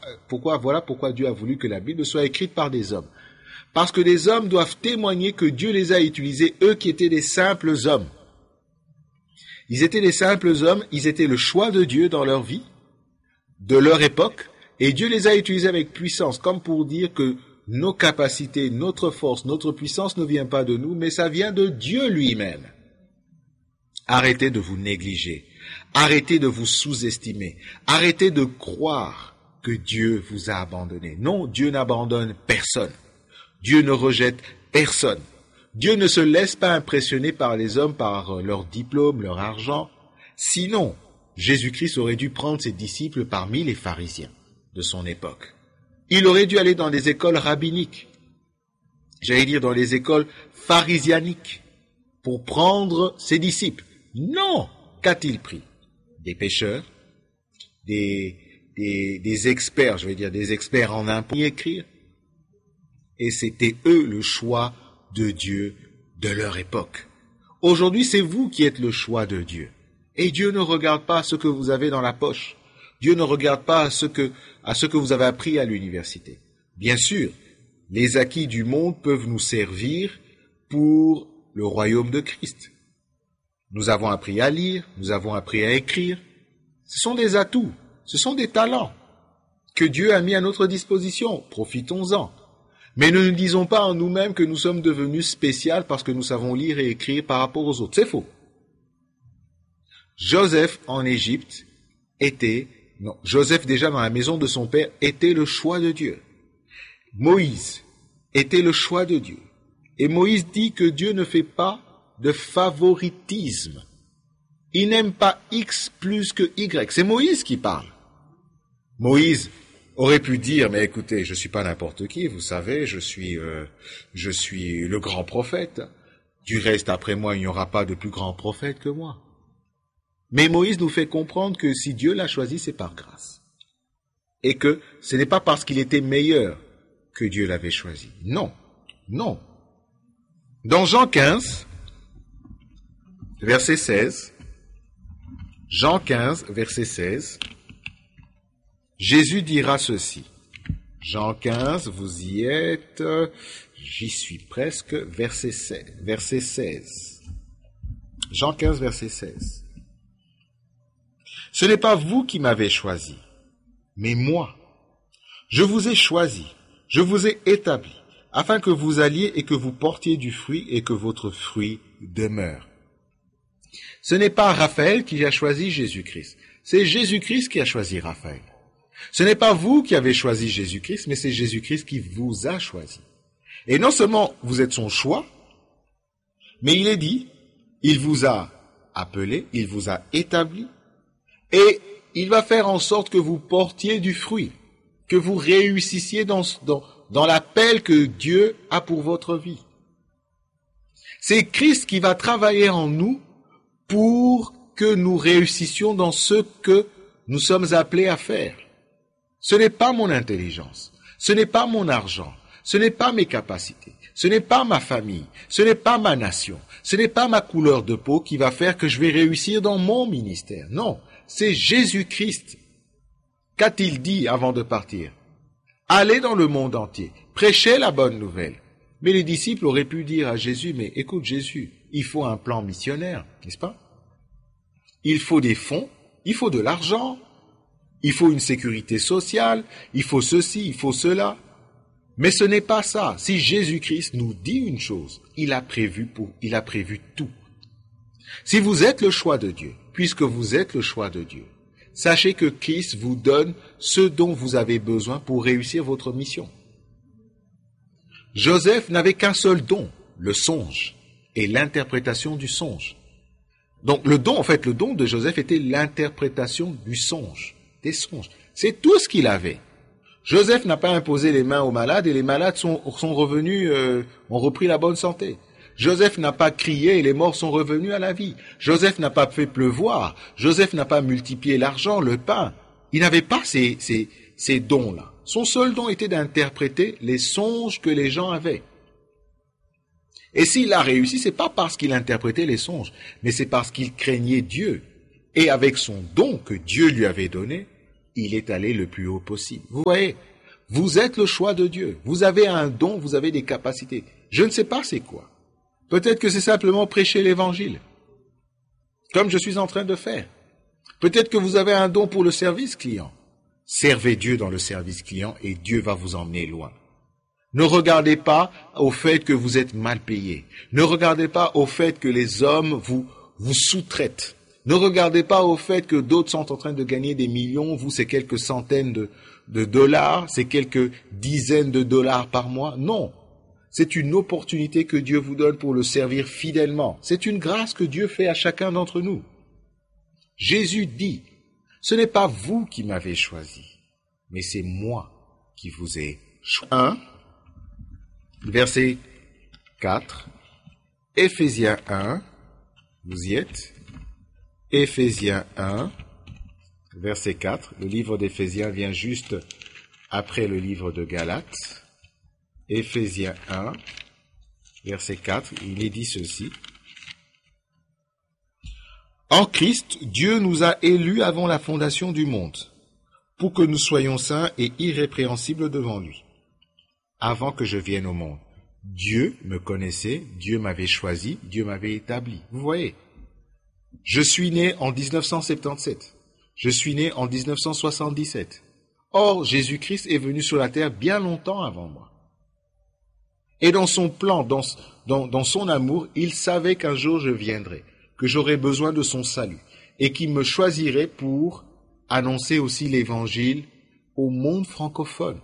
voilà pourquoi Dieu a voulu que la Bible soit écrite par des hommes. Parce que les hommes doivent témoigner que Dieu les a utilisés, eux qui étaient des simples hommes. Ils étaient des simples hommes, ils étaient le choix de Dieu dans leur vie, de leur époque, et Dieu les a utilisés avec puissance, comme pour dire que nos capacités, notre force, notre puissance ne vient pas de nous, mais ça vient de Dieu lui-même. Arrêtez de vous négliger, arrêtez de vous sous-estimer, arrêtez de croire que Dieu vous a abandonné. Non, Dieu n'abandonne personne. Dieu ne rejette personne. Dieu ne se laisse pas impressionner par les hommes, par leur diplôme, leur argent. Sinon, Jésus-Christ aurait dû prendre ses disciples parmi les pharisiens de son époque. Il aurait dû aller dans des écoles rabbiniques, j'allais dire dans les écoles pharisianiques, pour prendre ses disciples. Non! Qu'a-t-il pris? Des pêcheurs, des experts, je vais dire des experts en impôts et écrire. Et c'était eux le choix de Dieu de leur époque. Aujourd'hui, c'est vous qui êtes le choix de Dieu. Et Dieu ne regarde pas ce que vous avez dans la poche. Dieu ne regarde pas à ce que vous avez appris à l'université. Bien sûr, les acquis du monde peuvent nous servir pour le royaume de Christ. Nous avons appris à lire, nous avons appris à écrire. Ce sont des atouts, ce sont des talents que Dieu a mis à notre disposition. Profitons-en. Mais ne nous disons pas en nous-mêmes que nous sommes devenus spéciaux parce que nous savons lire et écrire par rapport aux autres. C'est faux. Joseph en Égypte Joseph déjà dans la maison de son père était le choix de Dieu. Moïse était le choix de Dieu. Et Moïse dit que Dieu ne fait pas de favoritisme. Il n'aime pas X plus que Y. C'est Moïse qui parle. Moïse aurait pu dire, mais écoutez, je suis pas n'importe qui, vous savez, je suis le grand prophète. Du reste, après moi, il n'y aura pas de plus grand prophète que moi. Mais Moïse nous fait comprendre que si Dieu l'a choisi, c'est par grâce. Et que ce n'est pas parce qu'il était meilleur que Dieu l'avait choisi. Non, non. Dans Jean 15, verset 16, Jean 15, verset 16, Jésus dira ceci. Jean 15, vous y êtes, j'y suis presque, verset 16. Jean 15, verset 16. Ce n'est pas vous qui m'avez choisi, mais moi. Je vous ai choisi, je vous ai établi, afin que vous alliez et que vous portiez du fruit et que votre fruit demeure. Ce n'est pas Raphaël qui a choisi Jésus-Christ, c'est Jésus-Christ qui a choisi Raphaël. Ce n'est pas vous qui avez choisi Jésus-Christ, mais c'est Jésus-Christ qui vous a choisi. Et non seulement vous êtes son choix, mais il est dit, il vous a appelé, il vous a établi, et il va faire en sorte que vous portiez du fruit, que vous réussissiez dans l'appel que Dieu a pour votre vie. C'est Christ qui va travailler en nous pour que nous réussissions dans ce que nous sommes appelés à faire. Ce n'est pas mon intelligence, ce n'est pas mon argent, ce n'est pas mes capacités, ce n'est pas ma famille, ce n'est pas ma nation, ce n'est pas ma couleur de peau qui va faire que je vais réussir dans mon ministère. Non, c'est Jésus-Christ. Qu'a-t-il dit avant de partir? Allez dans le monde entier, prêchez la bonne nouvelle. Mais les disciples auraient pu dire à Jésus, mais écoute Jésus, il faut un plan missionnaire, n'est-ce pas? Il faut des fonds, il faut de l'argent, il faut une sécurité sociale, il faut ceci, il faut cela. Mais ce n'est pas ça. Si Jésus-Christ nous dit une chose, il a prévu tout. Si vous êtes le choix de Dieu, puisque vous êtes le choix de Dieu, sachez que Christ vous donne ce dont vous avez besoin pour réussir votre mission. Joseph n'avait qu'un seul don, le songe et l'interprétation du songe. Donc le don de Joseph était l'interprétation du songe, des songes. C'est tout ce qu'il avait. Joseph n'a pas imposé les mains aux malades et les malades sont revenus, ont repris la bonne santé. Joseph n'a pas crié et les morts sont revenus à la vie. Joseph n'a pas fait pleuvoir. Joseph n'a pas multiplié l'argent, le pain. Il n'avait pas ces dons-là. Son seul don était d'interpréter les songes que les gens avaient. Et s'il a réussi, c'est pas parce qu'il interprétait les songes, mais c'est parce qu'il craignait Dieu. Et avec son don que Dieu lui avait donné, il est allé le plus haut possible. Vous voyez, vous êtes le choix de Dieu. Vous avez un don, vous avez des capacités. Je ne sais pas c'est quoi. Peut-être que c'est simplement prêcher l'évangile, comme je suis en train de faire. Peut-être que vous avez un don pour le service client. Servez Dieu dans le service client et Dieu va vous emmener loin. Ne regardez pas au fait que vous êtes mal payé. Ne regardez pas au fait que les hommes vous sous-traitent. Ne regardez pas au fait que d'autres sont en train de gagner des millions. Vous, c'est quelques centaines de dollars, c'est quelques dizaines de dollars par mois. Non. C'est une opportunité que Dieu vous donne pour le servir fidèlement. C'est une grâce que Dieu fait à chacun d'entre nous. Jésus dit, ce n'est pas vous qui m'avez choisi, mais c'est moi qui vous ai choisi. 1, verset 4, Éphésiens 1, vous y êtes, Éphésiens 1, verset 4, le livre d'Éphésiens vient juste après le livre de Galates. Éphésiens 1, verset 4, il est dit ceci. En Christ, Dieu nous a élus avant la fondation du monde, pour que nous soyons saints et irrépréhensibles devant lui, avant que je vienne au monde. Dieu me connaissait, Dieu m'avait choisi, Dieu m'avait établi. Vous voyez, je suis né en 1977, je suis né en 1977. Or, Jésus-Christ est venu sur la terre bien longtemps avant moi. Et dans son plan, dans son amour, il savait qu'un jour je viendrais, que j'aurais besoin de son salut, et qu'il me choisirait pour annoncer aussi l'évangile au monde francophone.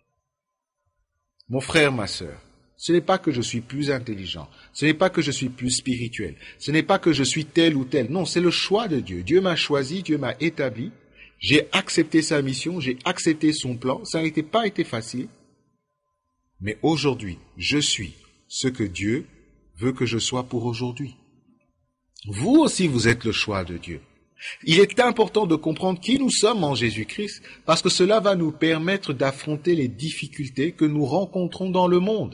Mon frère, ma sœur, ce n'est pas que je suis plus intelligent, ce n'est pas que je suis plus spirituel, ce n'est pas que je suis tel ou tel, non, c'est le choix de Dieu. Dieu m'a choisi, Dieu m'a établi, j'ai accepté sa mission, j'ai accepté son plan, ça n'a pas été facile, mais aujourd'hui, je suis ce que Dieu veut que je sois pour aujourd'hui. Vous aussi, vous êtes le choix de Dieu. Il est important de comprendre qui nous sommes en Jésus-Christ, parce que cela va nous permettre d'affronter les difficultés que nous rencontrons dans le monde.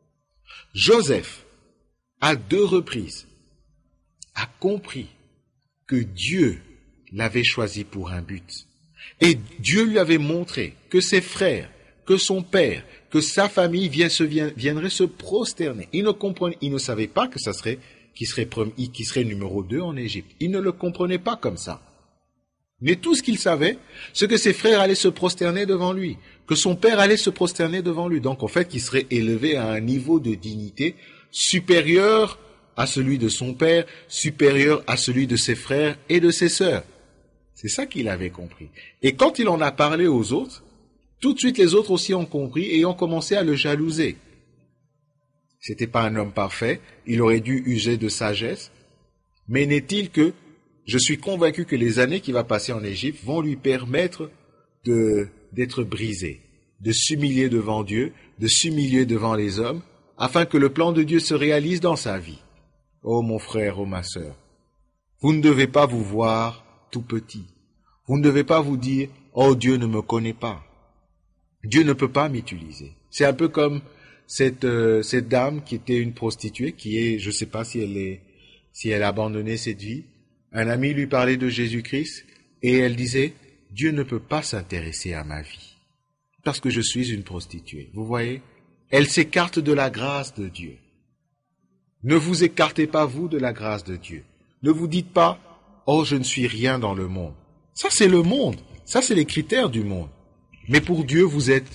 Joseph, à 2 reprises, a compris que Dieu l'avait choisi pour un but. Et Dieu lui avait montré que ses frères, que son père, que sa famille viendraient se prosterner. Il ne savait pas que qui serait numéro 2 en Égypte. Il ne le comprenait pas comme ça. Mais tout ce qu'il savait, c'est que ses frères allaient se prosterner devant lui, que son père allait se prosterner devant lui. Donc en fait, il serait élevé à un niveau de dignité supérieur à celui de son père, supérieur à celui de ses frères et de ses sœurs. C'est ça qu'il avait compris. Et quand il en a parlé aux autres, tout de suite les autres aussi ont compris et ont commencé à le jalouser. C'était pas un homme parfait, il aurait dû user de sagesse, mais n'est-il que je suis convaincu que les années qu'il va passer en Égypte vont lui permettre d'être brisé, de s'humilier devant Dieu, de s'humilier devant les hommes, afin que le plan de Dieu se réalise dans sa vie. Oh mon frère, oh ma sœur, vous ne devez pas vous voir tout petit. Vous ne devez pas vous dire, oh Dieu ne me connaît pas. Dieu ne peut pas m'utiliser. C'est un peu comme cette dame qui était une prostituée, je ne sais pas si elle a abandonné cette vie. Un ami lui parlait de Jésus-Christ et elle disait, Dieu ne peut pas s'intéresser à ma vie parce que je suis une prostituée. Vous voyez? Elle s'écarte de la grâce de Dieu. Ne vous écartez pas, vous, de la grâce de Dieu. Ne vous dites pas, oh, je ne suis rien dans le monde. Ça, c'est le monde. Ça, c'est les critères du monde. Mais pour Dieu, vous êtes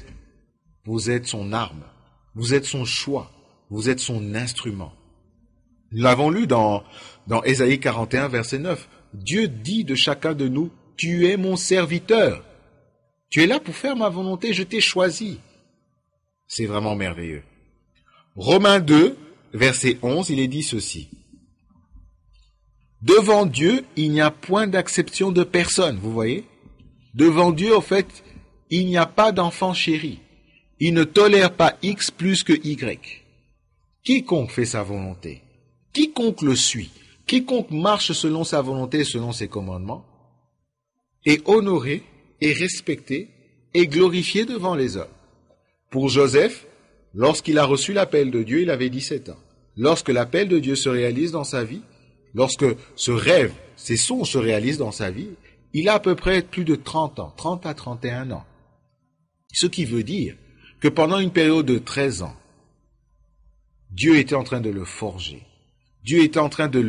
son arme. Vous êtes son choix. Vous êtes son instrument. Nous l'avons lu dans Ésaïe 41, verset 9. Dieu dit de chacun de nous, tu es mon serviteur. Tu es là pour faire ma volonté, je t'ai choisi. C'est vraiment merveilleux. Romains 2, verset 11, il est dit ceci. Devant Dieu, il n'y a point d'acception de personne, vous voyez? Devant Dieu, en fait, il n'y a pas d'enfant chéri. Il ne tolère pas X plus que Y. Quiconque fait sa volonté, quiconque le suit, quiconque marche selon sa volonté et selon ses commandements, est honoré, est respecté, et glorifié devant les hommes. Pour Joseph, lorsqu'il a reçu l'appel de Dieu, il avait 17 ans. Lorsque l'appel de Dieu se réalise dans sa vie, lorsque ce rêve, ces songes se réalisent dans sa vie, Il a à peu près plus de 30 ans, 30 à 31 ans. Ce qui veut dire que pendant une période de 13 ans, Dieu était en train de le forger. Dieu était en train de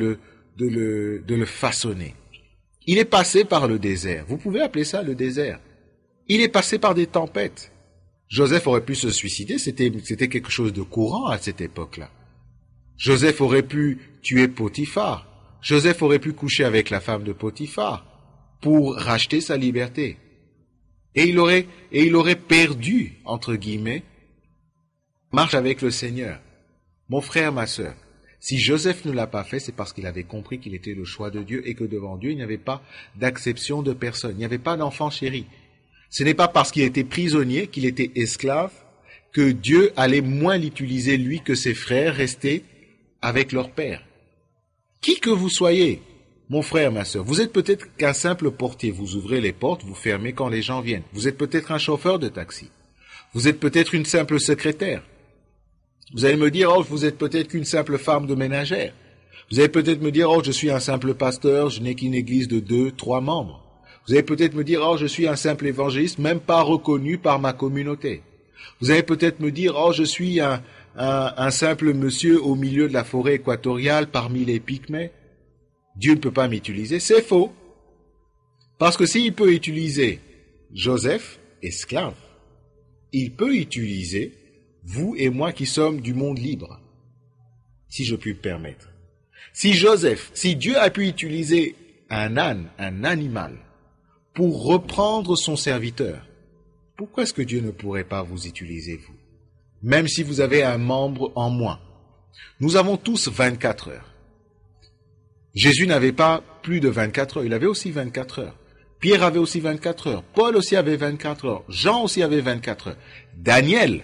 le façonner. Il est passé par le désert. Vous pouvez appeler ça le désert. Il est passé par des tempêtes. Joseph aurait pu se suicider, c'était quelque chose de courant à cette époque-là. Joseph aurait pu tuer Potiphar. Joseph aurait pu coucher avec la femme de Potiphar pour racheter sa liberté. Et il aurait perdu, entre guillemets, marche avec le Seigneur. Mon frère, ma sœur, si Joseph ne l'a pas fait, c'est parce qu'il avait compris qu'il était le choix de Dieu et que devant Dieu, il n'y avait pas d'acception de personne. Il n'y avait pas d'enfant chéri. Ce n'est pas parce qu'il était prisonnier, qu'il était esclave, que Dieu allait moins l'utiliser lui que ses frères restés avec leur père. Qui que vous soyez, mon frère, ma sœur, vous êtes peut-être qu'un simple portier. Vous ouvrez les portes, vous fermez quand les gens viennent. Vous êtes peut-être un chauffeur de taxi. Vous êtes peut-être une simple secrétaire. Vous allez me dire, oh, vous êtes peut-être qu'une simple femme de ménagère. Vous allez peut-être me dire, oh, je suis un simple pasteur, je n'ai qu'une église de 2, 3 membres. Vous allez peut-être me dire, oh, je suis un simple évangéliste, même pas reconnu par ma communauté. Vous allez peut-être me dire, oh, je suis un simple monsieur au milieu de la forêt équatoriale parmi les Pygmées. Dieu ne peut pas m'utiliser. C'est faux. Parce que s'il peut utiliser Joseph, esclave, il peut utiliser vous et moi qui sommes du monde libre, si je puis me permettre. Si Dieu a pu utiliser un âne, un animal, pour reprendre son serviteur, pourquoi est-ce que Dieu ne pourrait pas vous utiliser, vous? Même si vous avez un membre en moins. Nous avons tous 24 heures. Jésus n'avait pas plus de 24 heures, il avait aussi 24 heures. Pierre avait aussi 24 heures. Paul aussi avait 24 heures. Jean aussi avait 24 heures. Daniel,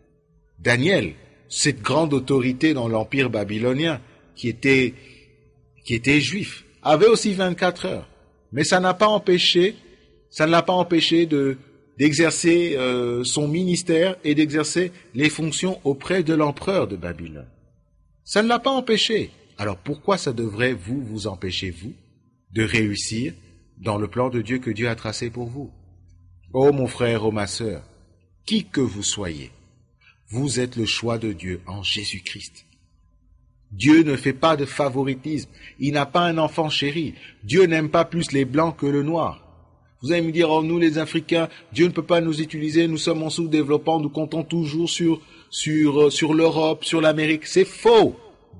cette grande autorité dans l'empire babylonien, qui était juif, avait aussi 24 heures. Mais ça ne l'a pas empêché d'exercer son ministère et d'exercer les fonctions auprès de l'empereur de Babylone. Ça ne l'a pas empêché. Alors pourquoi ça devrait vous empêcher, vous, de réussir dans le plan de Dieu que Dieu a tracé pour vous? Oh mon frère, oh ma sœur, qui que vous soyez, vous êtes le choix de Dieu en Jésus-Christ. Dieu ne fait pas de favoritisme. Il n'a pas un enfant chéri. Dieu n'aime pas plus les blancs que le noir. Vous allez me dire, oh, nous les Africains, Dieu ne peut pas nous utiliser, nous sommes en sous-développement, nous comptons toujours sur l'Europe, sur l'Amérique. C'est faux.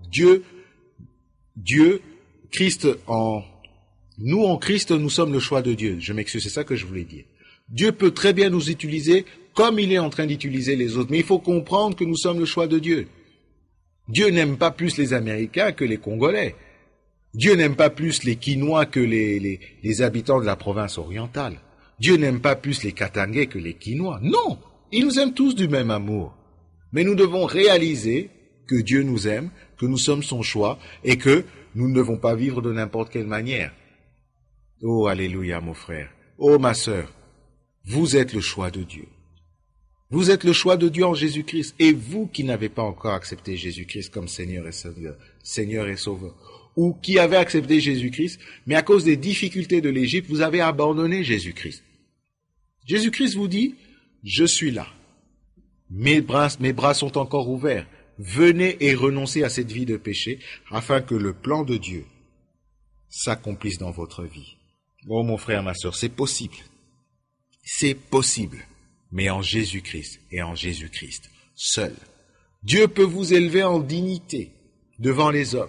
Christ nous en Christ, nous sommes le choix de Dieu. Je m'excuse, c'est ça que je voulais dire. Dieu peut très bien nous utiliser comme il est en train d'utiliser les autres. Mais il faut comprendre que nous sommes le choix de Dieu. Dieu n'aime pas plus les Américains que les Congolais. Dieu n'aime pas plus les Quinois que les habitants de la province orientale. Dieu n'aime pas plus les Katangais que les Quinois. Non, il nous aime tous du même amour. Mais nous devons réaliser que Dieu nous aime, que nous sommes son choix et que nous ne devons pas vivre de n'importe quelle manière. Oh, alléluia, mon frère. Oh, ma sœur, vous êtes le choix de Dieu. Vous êtes le choix de Dieu en Jésus-Christ. Et vous qui n'avez pas encore accepté Jésus-Christ comme Seigneur et Sauveur, ou qui avez accepté Jésus-Christ, mais à cause des difficultés de l'Égypte, vous avez abandonné Jésus-Christ. Jésus-Christ vous dit, je suis là. Mes bras sont encore ouverts. Venez et renoncez à cette vie de péché, afin que le plan de Dieu s'accomplisse dans votre vie. Oh mon frère, ma sœur, c'est possible. C'est possible. Mais en Jésus-Christ et en Jésus-Christ seul. Dieu peut vous élever en dignité devant les hommes.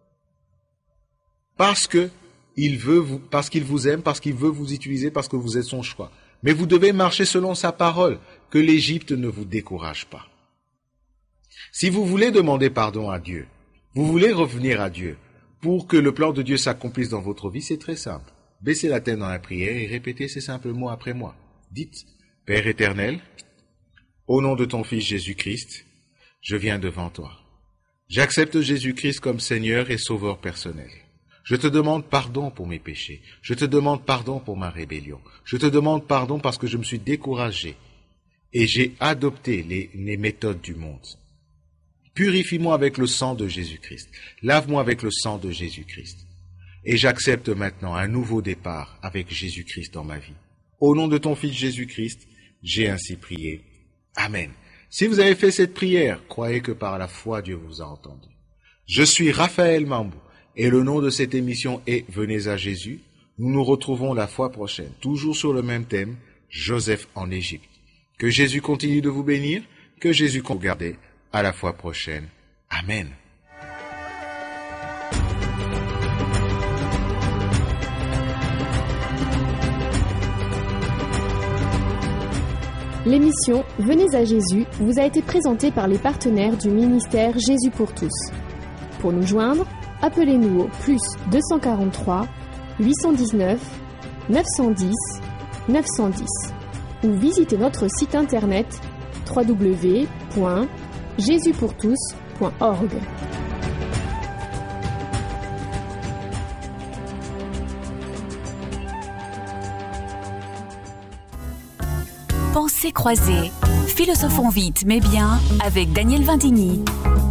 Parce qu'il vous aime, parce qu'il veut vous utiliser, parce que vous êtes son choix. Mais vous devez marcher selon sa parole, que l'Égypte ne vous décourage pas. Si vous voulez demander pardon à Dieu, vous voulez revenir à Dieu, pour que le plan de Dieu s'accomplisse dans votre vie, c'est très simple. Baissez la tête dans la prière et répétez ces simples mots après moi. Dites, Père éternel, au nom de ton Fils Jésus-Christ, je viens devant toi. J'accepte Jésus-Christ comme Seigneur et Sauveur personnel. Je te demande pardon pour mes péchés. Je te demande pardon pour ma rébellion. Je te demande pardon parce que je me suis découragé et j'ai adopté les méthodes du monde. Purifie-moi avec le sang de Jésus-Christ. Lave-moi avec le sang de Jésus-Christ. et j'accepte maintenant un nouveau départ avec Jésus-Christ dans ma vie. Au nom de ton Fils Jésus-Christ, j'ai ainsi prié. Amen. Si vous avez fait cette prière, croyez que par la foi, Dieu vous a entendu. Je suis Raphaël Mambou et le nom de cette émission est Venez à Jésus. Nous nous retrouvons la fois prochaine, toujours sur le même thème, Joseph en Égypte. Que Jésus continue de vous bénir, que Jésus vous garde. À la fois prochaine. Amen. L'émission Venez à Jésus vous a été présentée par les partenaires du ministère Jésus pour tous. Pour nous joindre, appelez-nous au +243 819 910 910 ou visitez notre site internet www.jesuspourtous.org. Pensées croisées, philosophons vite mais bien avec Daniel Vindigny.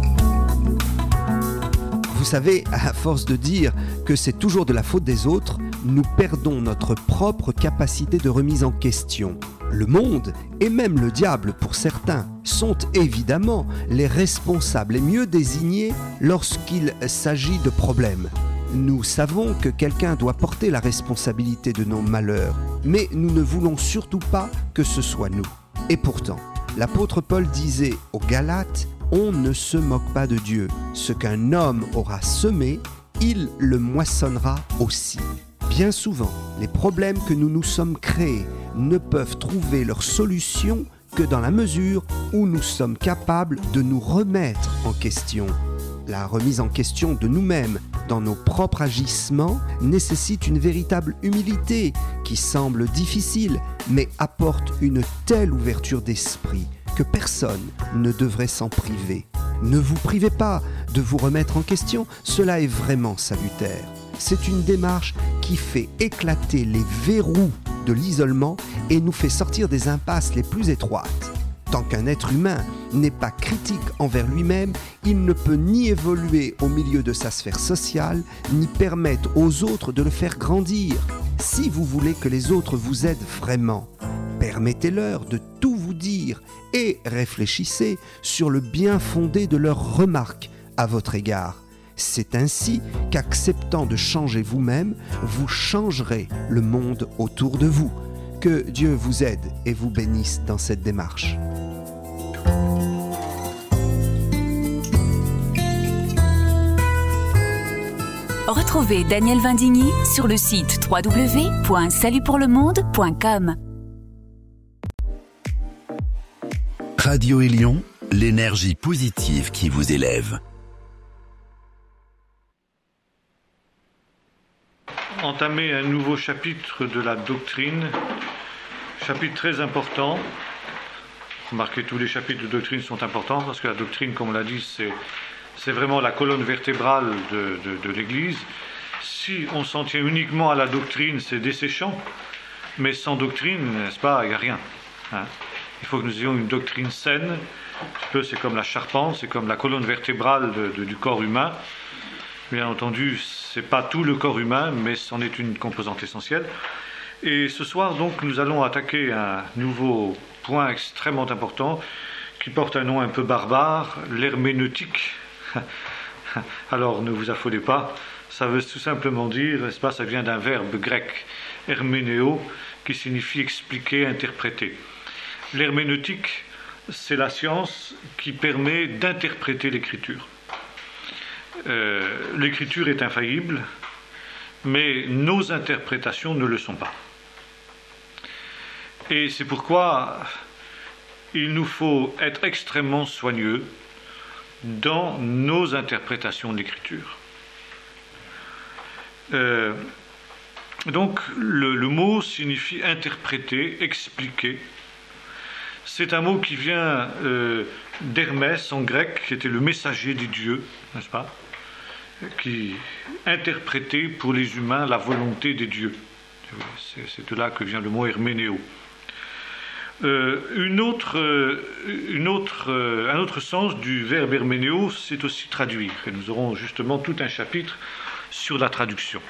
Vous savez, à force de dire que c'est toujours de la faute des autres, nous perdons notre propre capacité de remise en question. Le monde, et même le diable pour certains, sont évidemment les responsables les mieux désignés lorsqu'il s'agit de problèmes. Nous savons que quelqu'un doit porter la responsabilité de nos malheurs, mais nous ne voulons surtout pas que ce soit nous. Et pourtant, l'apôtre Paul disait aux Galates, « On ne se moque pas de Dieu. Ce qu'un homme aura semé, il le moissonnera aussi. » Bien souvent, les problèmes que nous nous sommes créés ne peuvent trouver leur solution que dans la mesure où nous sommes capables de nous remettre en question. La remise en question de nous-mêmes dans nos propres agissements nécessite une véritable humilité qui semble difficile, mais apporte une telle ouverture d'esprit que personne ne devrait s'en priver. Ne vous privez pas de vous remettre en question, cela est vraiment salutaire. C'est une démarche qui fait éclater les verrous de l'isolement et nous fait sortir des impasses les plus étroites. Tant qu'un être humain n'est pas critique envers lui-même, il ne peut ni évoluer au milieu de sa sphère sociale, ni permettre aux autres de le faire grandir. Si vous voulez que les autres vous aident vraiment, permettez-leur de tout vous dire et réfléchissez sur le bien fondé de leurs remarques à votre égard. C'est ainsi qu'acceptant de changer vous-même, vous changerez le monde autour de vous. Que Dieu vous aide et vous bénisse dans cette démarche. Retrouvez Daniel Vindigny sur le site www.salutpourlemonde.com. Radio Élion, l'énergie positive qui vous élève. Entamer un nouveau chapitre de la doctrine, chapitre très important. Remarquez, tous les chapitres de doctrine sont importants parce que la doctrine, comme on l'a dit, c'est vraiment la colonne vertébrale de l'Église. Si on s'en tient uniquement à la doctrine, c'est desséchant, mais sans doctrine, n'est-ce pas, il n'y a rien. Il faut que nous ayons une doctrine saine. C'est comme la charpente, c'est comme la colonne vertébrale du corps humain. Bien entendu, ce n'est pas tout le corps humain, mais c'en est une composante essentielle. Et ce soir, donc, nous allons attaquer un nouveau point extrêmement important qui porte un nom un peu barbare, l'herméneutique. Alors, ne vous affolez pas, ça veut tout simplement dire, n'est-ce pas, ça vient d'un verbe grec, herménéo, qui signifie expliquer, interpréter. L'herméneutique, c'est la science qui permet d'interpréter l'écriture. L'écriture est infaillible, mais nos interprétations ne le sont pas. Et c'est pourquoi il nous faut être extrêmement soigneux dans nos interprétations de l'écriture. Donc le mot signifie interpréter, expliquer. C'est un mot qui vient d'Hermès en grec, qui était le messager des dieux, n'est-ce pas, qui interprétait pour les humains la volonté des dieux. C'est de là que vient le mot herménéo. Un autre sens du verbe herménéo, c'est aussi traduire. Et nous aurons justement tout un chapitre sur la traduction.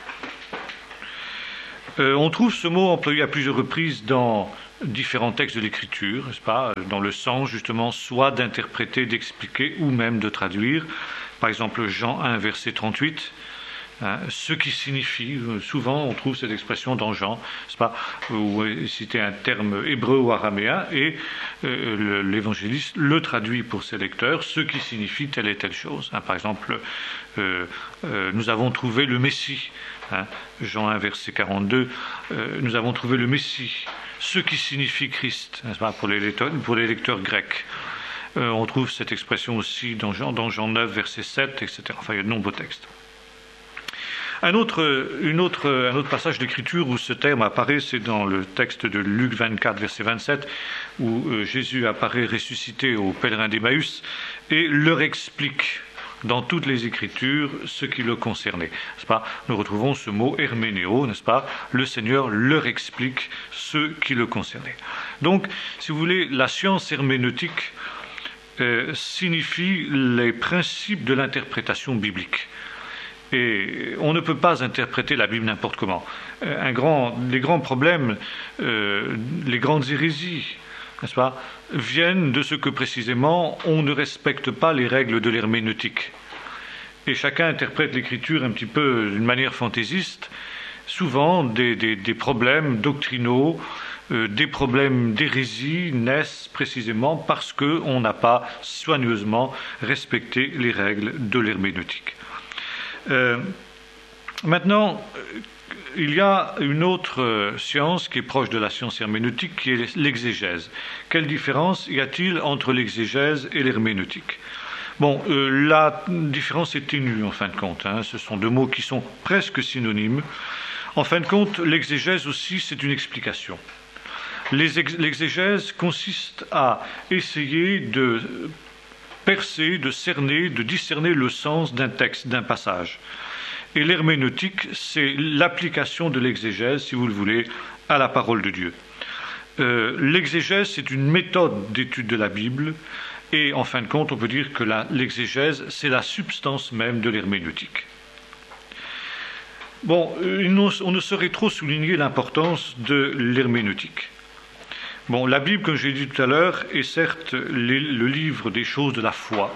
On trouve ce mot employé à plusieurs reprises dans différents textes de l'Écriture, n'est-ce pas, dans le sens justement soit d'interpréter, d'expliquer ou même de traduire. Par exemple, Jean 1, verset 38, ce qui signifie, souvent on trouve cette expression dans Jean, n'est-ce pas, où c'était un terme hébreu ou araméen, et l'évangéliste le traduit pour ses lecteurs, ce qui signifie telle et telle chose. Par exemple, nous avons trouvé le Messie, Jean 1, verset 42, nous avons trouvé le Messie, ce qui signifie Christ, n'est-ce pas, pour les lecteurs grecs. On trouve cette expression aussi dans Jean 9, verset 7, etc. Enfin, il y a de nombreux textes. Un autre passage d'Écriture où ce terme apparaît, c'est dans le texte de Luc 24, verset 27, où Jésus apparaît ressuscité aux pèlerins d'Emmaüs et leur explique dans toutes les Écritures ce qui le concernait. N'est-ce pas ? Nous retrouvons ce mot herménéo, n'est-ce pas ? Le Seigneur leur explique ce qui le concernait. Donc, si vous voulez, la science herméneutique signifie les principes de l'interprétation biblique. Et on ne peut pas interpréter la Bible n'importe comment. Les grands problèmes, les grandes hérésies, n'est-ce pas, viennent de ce que précisément on ne respecte pas les règles de l'herméneutique. Et chacun interprète l'Écriture un petit peu d'une manière fantaisiste. Souvent, des problèmes doctrinaux, des problèmes d'hérésie naissent précisément parce qu'on n'a pas soigneusement respecté les règles de l'herméneutique. Maintenant, il y a une autre science qui est proche de la science herméneutique, qui est l'exégèse. Quelle différence y a-t-il entre l'exégèse et l'herméneutique ? Bon, la différence est ténue en fin de compte. Ce sont deux mots qui sont presque synonymes. En fin de compte, l'exégèse aussi, c'est une explication. L'exégèse consiste à essayer de percer, de cerner, de discerner le sens d'un texte, d'un passage. Et l'herméneutique, c'est l'application de l'exégèse, si vous le voulez, à la parole de Dieu. L'exégèse, c'est une méthode d'étude de la Bible, et en fin de compte, on peut dire que l'exégèse, c'est la substance même de l'herméneutique. Bon, on ne saurait trop souligner l'importance de l'herméneutique. Bon, la Bible, comme j'ai dit tout à l'heure, est certes le livre des choses de la foi.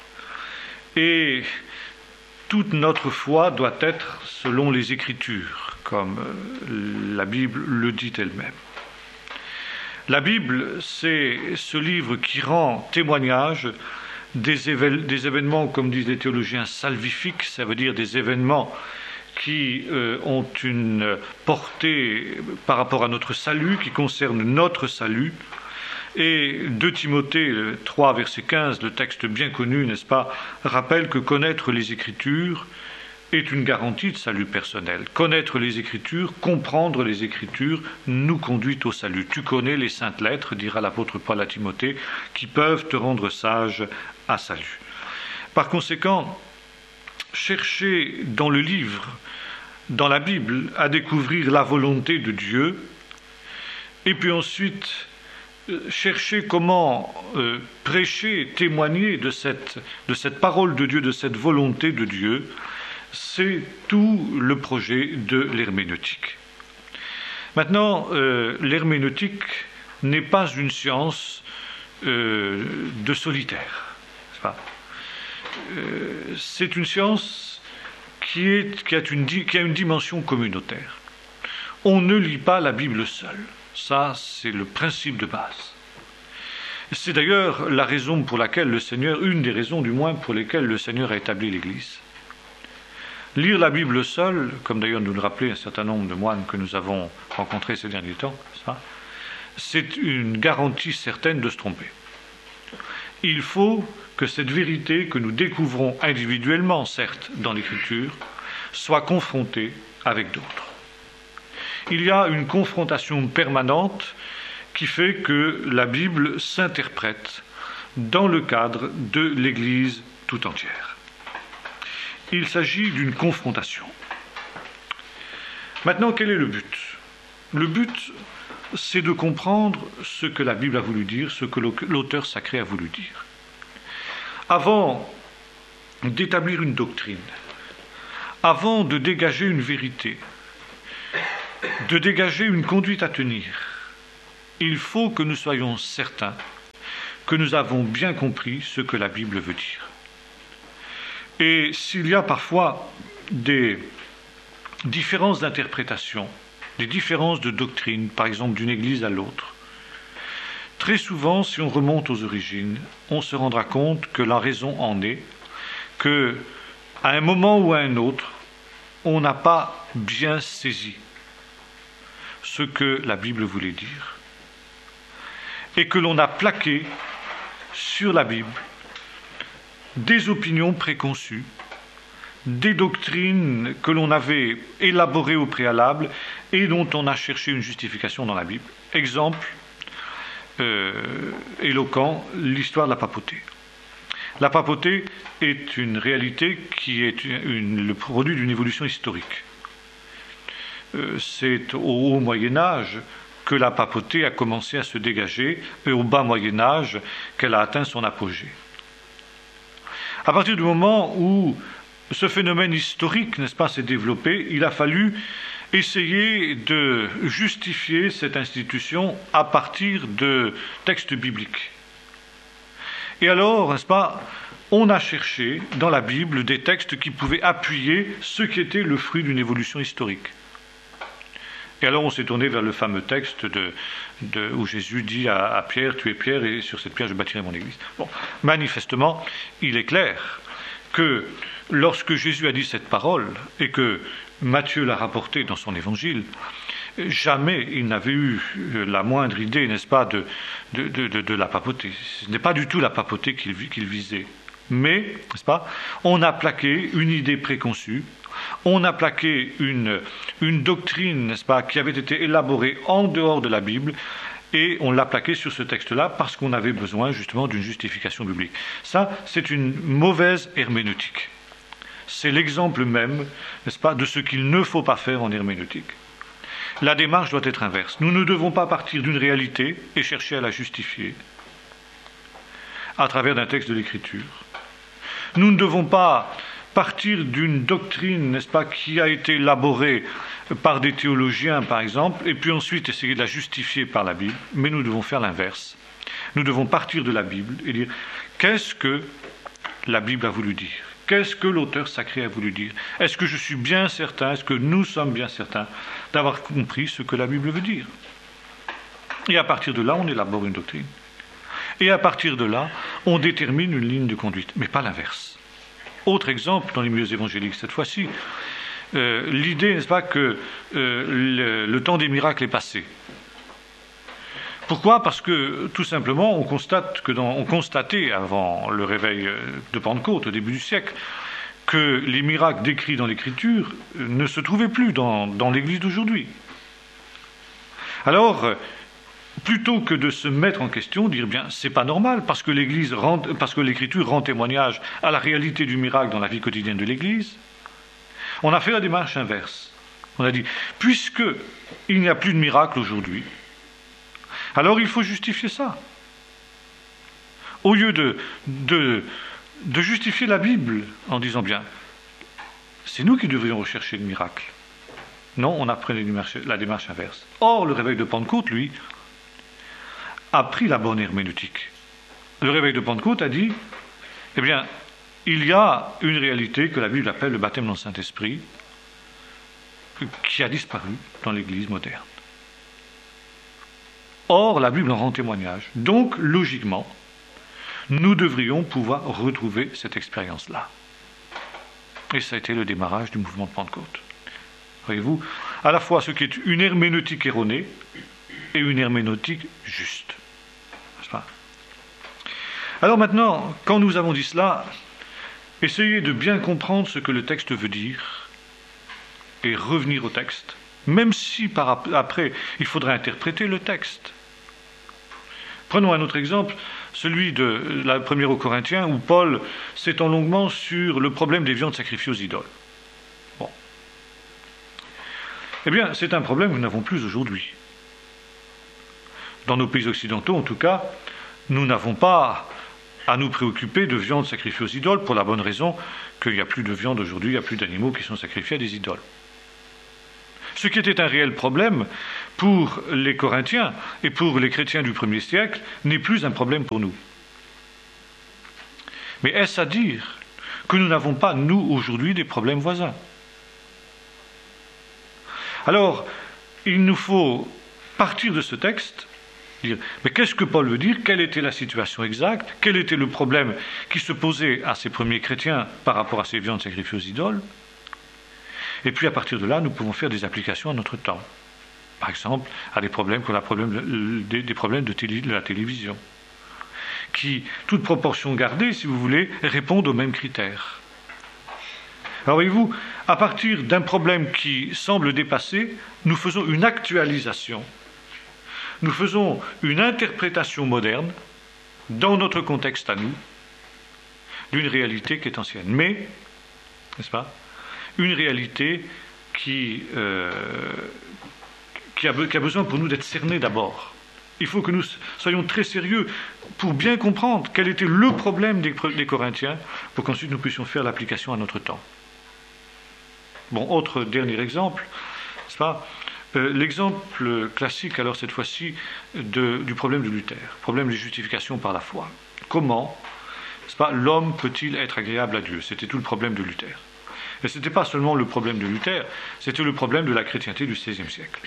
Et toute notre foi doit être selon les Écritures, comme la Bible le dit elle-même. La Bible, c'est ce livre qui rend témoignage des événements, comme disent les théologiens, salvifiques, ça veut dire des événements qui ont une portée par rapport à notre salut, qui concernent notre salut. Et 2 Timothée 3, verset 15, le texte bien connu, n'est-ce pas, rappelle que connaître les Écritures est une garantie de salut personnel. Connaître les Écritures, comprendre les Écritures, nous conduit au salut. Tu connais les saintes lettres, dira l'apôtre Paul à Timothée, qui peuvent te rendre sage à salut. Par conséquent, chercher dans le livre, dans la Bible, à découvrir la volonté de Dieu, et puis ensuite chercher comment prêcher, témoigner de cette parole de Dieu, de cette volonté de Dieu, c'est tout le projet de l'herméneutique. Maintenant, l'herméneutique n'est pas une science de solitaire, n'est-ce pas ? C'est une science qui a une dimension communautaire. On ne lit pas la Bible seul. Ça, c'est le principe de base. C'est d'ailleurs la raison pour laquelle le Seigneur, une des raisons du moins pour lesquelles le Seigneur a établi l'Église. Lire la Bible seul, comme d'ailleurs nous le rappelaient un certain nombre de moines que nous avons rencontrés ces derniers temps, c'est une garantie certaine de se tromper. Il faut que cette vérité que nous découvrons individuellement, certes, dans l'Écriture, soit confrontée avec d'autres. Il y a une confrontation permanente qui fait que la Bible s'interprète dans le cadre de l'Église tout entière. Il s'agit d'une confrontation. Maintenant, quel est le but ? Le but, c'est de comprendre ce que la Bible a voulu dire, ce que l'auteur sacré a voulu dire. Avant d'établir une doctrine, avant de dégager une vérité, de dégager une conduite à tenir, il faut que nous soyons certains que nous avons bien compris ce que la Bible veut dire. Et s'il y a parfois des différences d'interprétation, des différences de doctrine, par exemple d'une église à l'autre, très souvent, si on remonte aux origines, on se rendra compte que la raison en est que, à un moment ou à un autre, on n'a pas bien saisi ce que la Bible voulait dire, et que l'on a plaqué sur la Bible des opinions préconçues, des doctrines que l'on avait élaborées au préalable et dont on a cherché une justification dans la Bible. Exemple éloquent, l'histoire de la papauté. La papauté est une réalité qui est le produit d'une évolution historique. C'est au haut Moyen-Âge que la papauté a commencé à se dégager et au bas Moyen-Âge qu'elle a atteint son apogée. À partir du moment où ce phénomène historique, n'est-ce pas, s'est développé, il a fallu essayer de justifier cette institution à partir de textes bibliques. Et alors, n'est-ce pas, on a cherché dans la Bible des textes qui pouvaient appuyer ce qui était le fruit d'une évolution historique. Et alors on s'est tourné vers le fameux texte où Jésus dit à Pierre, tu es Pierre et sur cette pierre je bâtirai mon église. Bon, manifestement, il est clair que lorsque Jésus a dit cette parole et que Matthieu l'a rapportée dans son évangile, jamais il n'avait eu la moindre idée, n'est-ce pas, de la papauté. Ce n'est pas du tout la papauté qu'il visait. Mais, n'est-ce pas, on a plaqué une idée préconçue, on a plaqué une doctrine, n'est-ce pas, qui avait été élaborée en dehors de la Bible, et on l'a plaqué sur ce texte-là parce qu'on avait besoin justement d'une justification biblique. Ça, c'est une mauvaise herméneutique. C'est l'exemple même, n'est-ce pas, de ce qu'il ne faut pas faire en herméneutique. La démarche doit être inverse. Nous ne devons pas partir d'une réalité et chercher à la justifier à travers d'un texte de l'Écriture. Nous ne devons pas partir d'une doctrine, n'est-ce pas, qui a été élaborée par des théologiens, par exemple, et puis ensuite essayer de la justifier par la Bible, mais nous devons faire l'inverse. Nous devons partir de la Bible et dire qu'est-ce que la Bible a voulu dire ? Qu'est-ce que l'auteur sacré a voulu dire ? Est-ce que je suis bien certain, est-ce que nous sommes bien certains d'avoir compris ce que la Bible veut dire ? Et à partir de là, on élabore une doctrine. Et à partir de là, on détermine une ligne de conduite, mais pas l'inverse. Autre exemple dans les milieux évangéliques, cette fois-ci, l'idée, n'est-ce pas, que le temps des miracles est passé. Pourquoi ? Parce que, tout simplement, on constatait avant le réveil de Pentecôte, au début du siècle, que les miracles décrits dans l'Écriture ne se trouvaient plus dans l'Église d'aujourd'hui. Alors, plutôt que de se mettre en question, dire bien c'est pas normal parce que l'Écriture rend témoignage à la réalité du miracle dans la vie quotidienne de l'Église, on a fait la démarche inverse. On a dit puisque il n'y a plus de miracle aujourd'hui, alors il faut justifier ça. Au lieu de justifier la Bible en disant bien c'est nous qui devrions rechercher le miracle. Non, on a pris la démarche inverse. Or, le réveil de Pentecôte, lui, a pris la bonne herméneutique. Le réveil de Pentecôte a dit, eh bien, il y a une réalité que la Bible appelle le baptême dans le Saint-Esprit, qui a disparu dans l'Église moderne. Or, la Bible en rend témoignage. Donc, logiquement, nous devrions pouvoir retrouver cette expérience-là. Et ça a été le démarrage du mouvement de Pentecôte. Voyez-vous, à la fois ce qui est une herméneutique erronée et une herméneutique juste. N'est-ce pas ? Alors maintenant, quand nous avons dit cela, essayez de bien comprendre ce que le texte veut dire et revenir au texte, même si après il faudrait interpréter le texte. Prenons un autre exemple, celui de la première aux Corinthiens, où Paul s'étend longuement sur le problème des viandes sacrifiées aux idoles. Bon. Eh bien, c'est un problème que nous n'avons plus aujourd'hui. Dans nos pays occidentaux, en tout cas, nous n'avons pas à nous préoccuper de viande sacrifiée aux idoles pour la bonne raison qu'il n'y a plus de viande aujourd'hui, il n'y a plus d'animaux qui sont sacrifiés à des idoles. Ce qui était un réel problème pour les Corinthiens et pour les chrétiens du 1er siècle n'est plus un problème pour nous. Mais est-ce à dire que nous n'avons pas, nous, aujourd'hui, des problèmes voisins? Alors, il nous faut partir de ce texte, dire, mais qu'est-ce que Paul veut dire? Quelle était la situation exacte? Quel était le problème qui se posait à ces premiers chrétiens par rapport à ces viandes sacrifiées aux idoles? Et puis, à partir de là, nous pouvons faire des applications à notre temps. Par exemple, à des problèmes comme des problèmes de la télévision, qui, toute proportion gardée, si vous voulez, répondent aux mêmes critères. Alors voyez-vous, à partir d'un problème qui semble dépassé, nous faisons une actualisation, nous faisons une interprétation moderne, dans notre contexte à nous, d'une réalité qui est ancienne. Mais, n'est-ce pas, une réalité qui a besoin pour nous d'être cernée d'abord. Il faut que nous soyons très sérieux pour bien comprendre quel était le problème des Corinthiens, pour qu'ensuite nous puissions faire l'application à notre temps. Bon, autre dernier exemple, n'est-ce pas? L'exemple classique, alors cette fois-ci, du problème de Luther, problème de justification par la foi. Comment, n'est-ce pas, l'homme peut-il être agréable à Dieu? C'était tout le problème de Luther. Et ce n'était pas seulement le problème de Luther, c'était le problème de la chrétienté du XVIe siècle.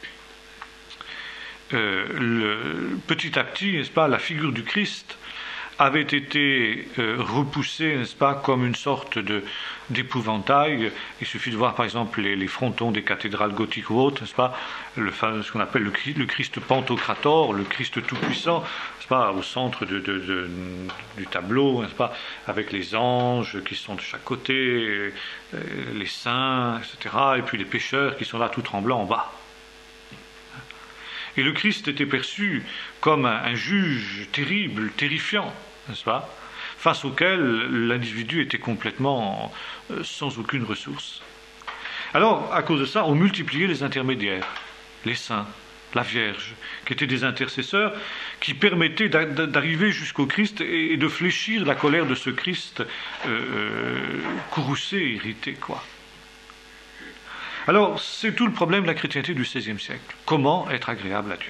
Petit à petit, n'est-ce pas, la figure du Christ avait été repoussée, n'est-ce pas, comme une sorte d'épouvantail. Il suffit de voir, par exemple, les frontons des cathédrales gothiques ou autres, n'est-ce pas, ce qu'on appelle le Christ Pantocrator, le Christ tout-puissant, n'est-ce pas, au centre du tableau, n'est-ce pas, avec les anges qui sont de chaque côté, les saints, etc., et puis les pécheurs qui sont là tout tremblants en bas. Et le Christ était perçu comme un juge terrible, terrifiant, n'est-ce pas, face auquel l'individu était complètement sans aucune ressource. Alors, à cause de ça, on multipliait les intermédiaires, les saints, la Vierge, qui étaient des intercesseurs qui permettaient d'arriver jusqu'au Christ et de fléchir la colère de ce Christ courroucé, irrité, quoi. Alors, c'est tout le problème de la chrétienté du XVIe siècle. Comment être agréable à Dieu?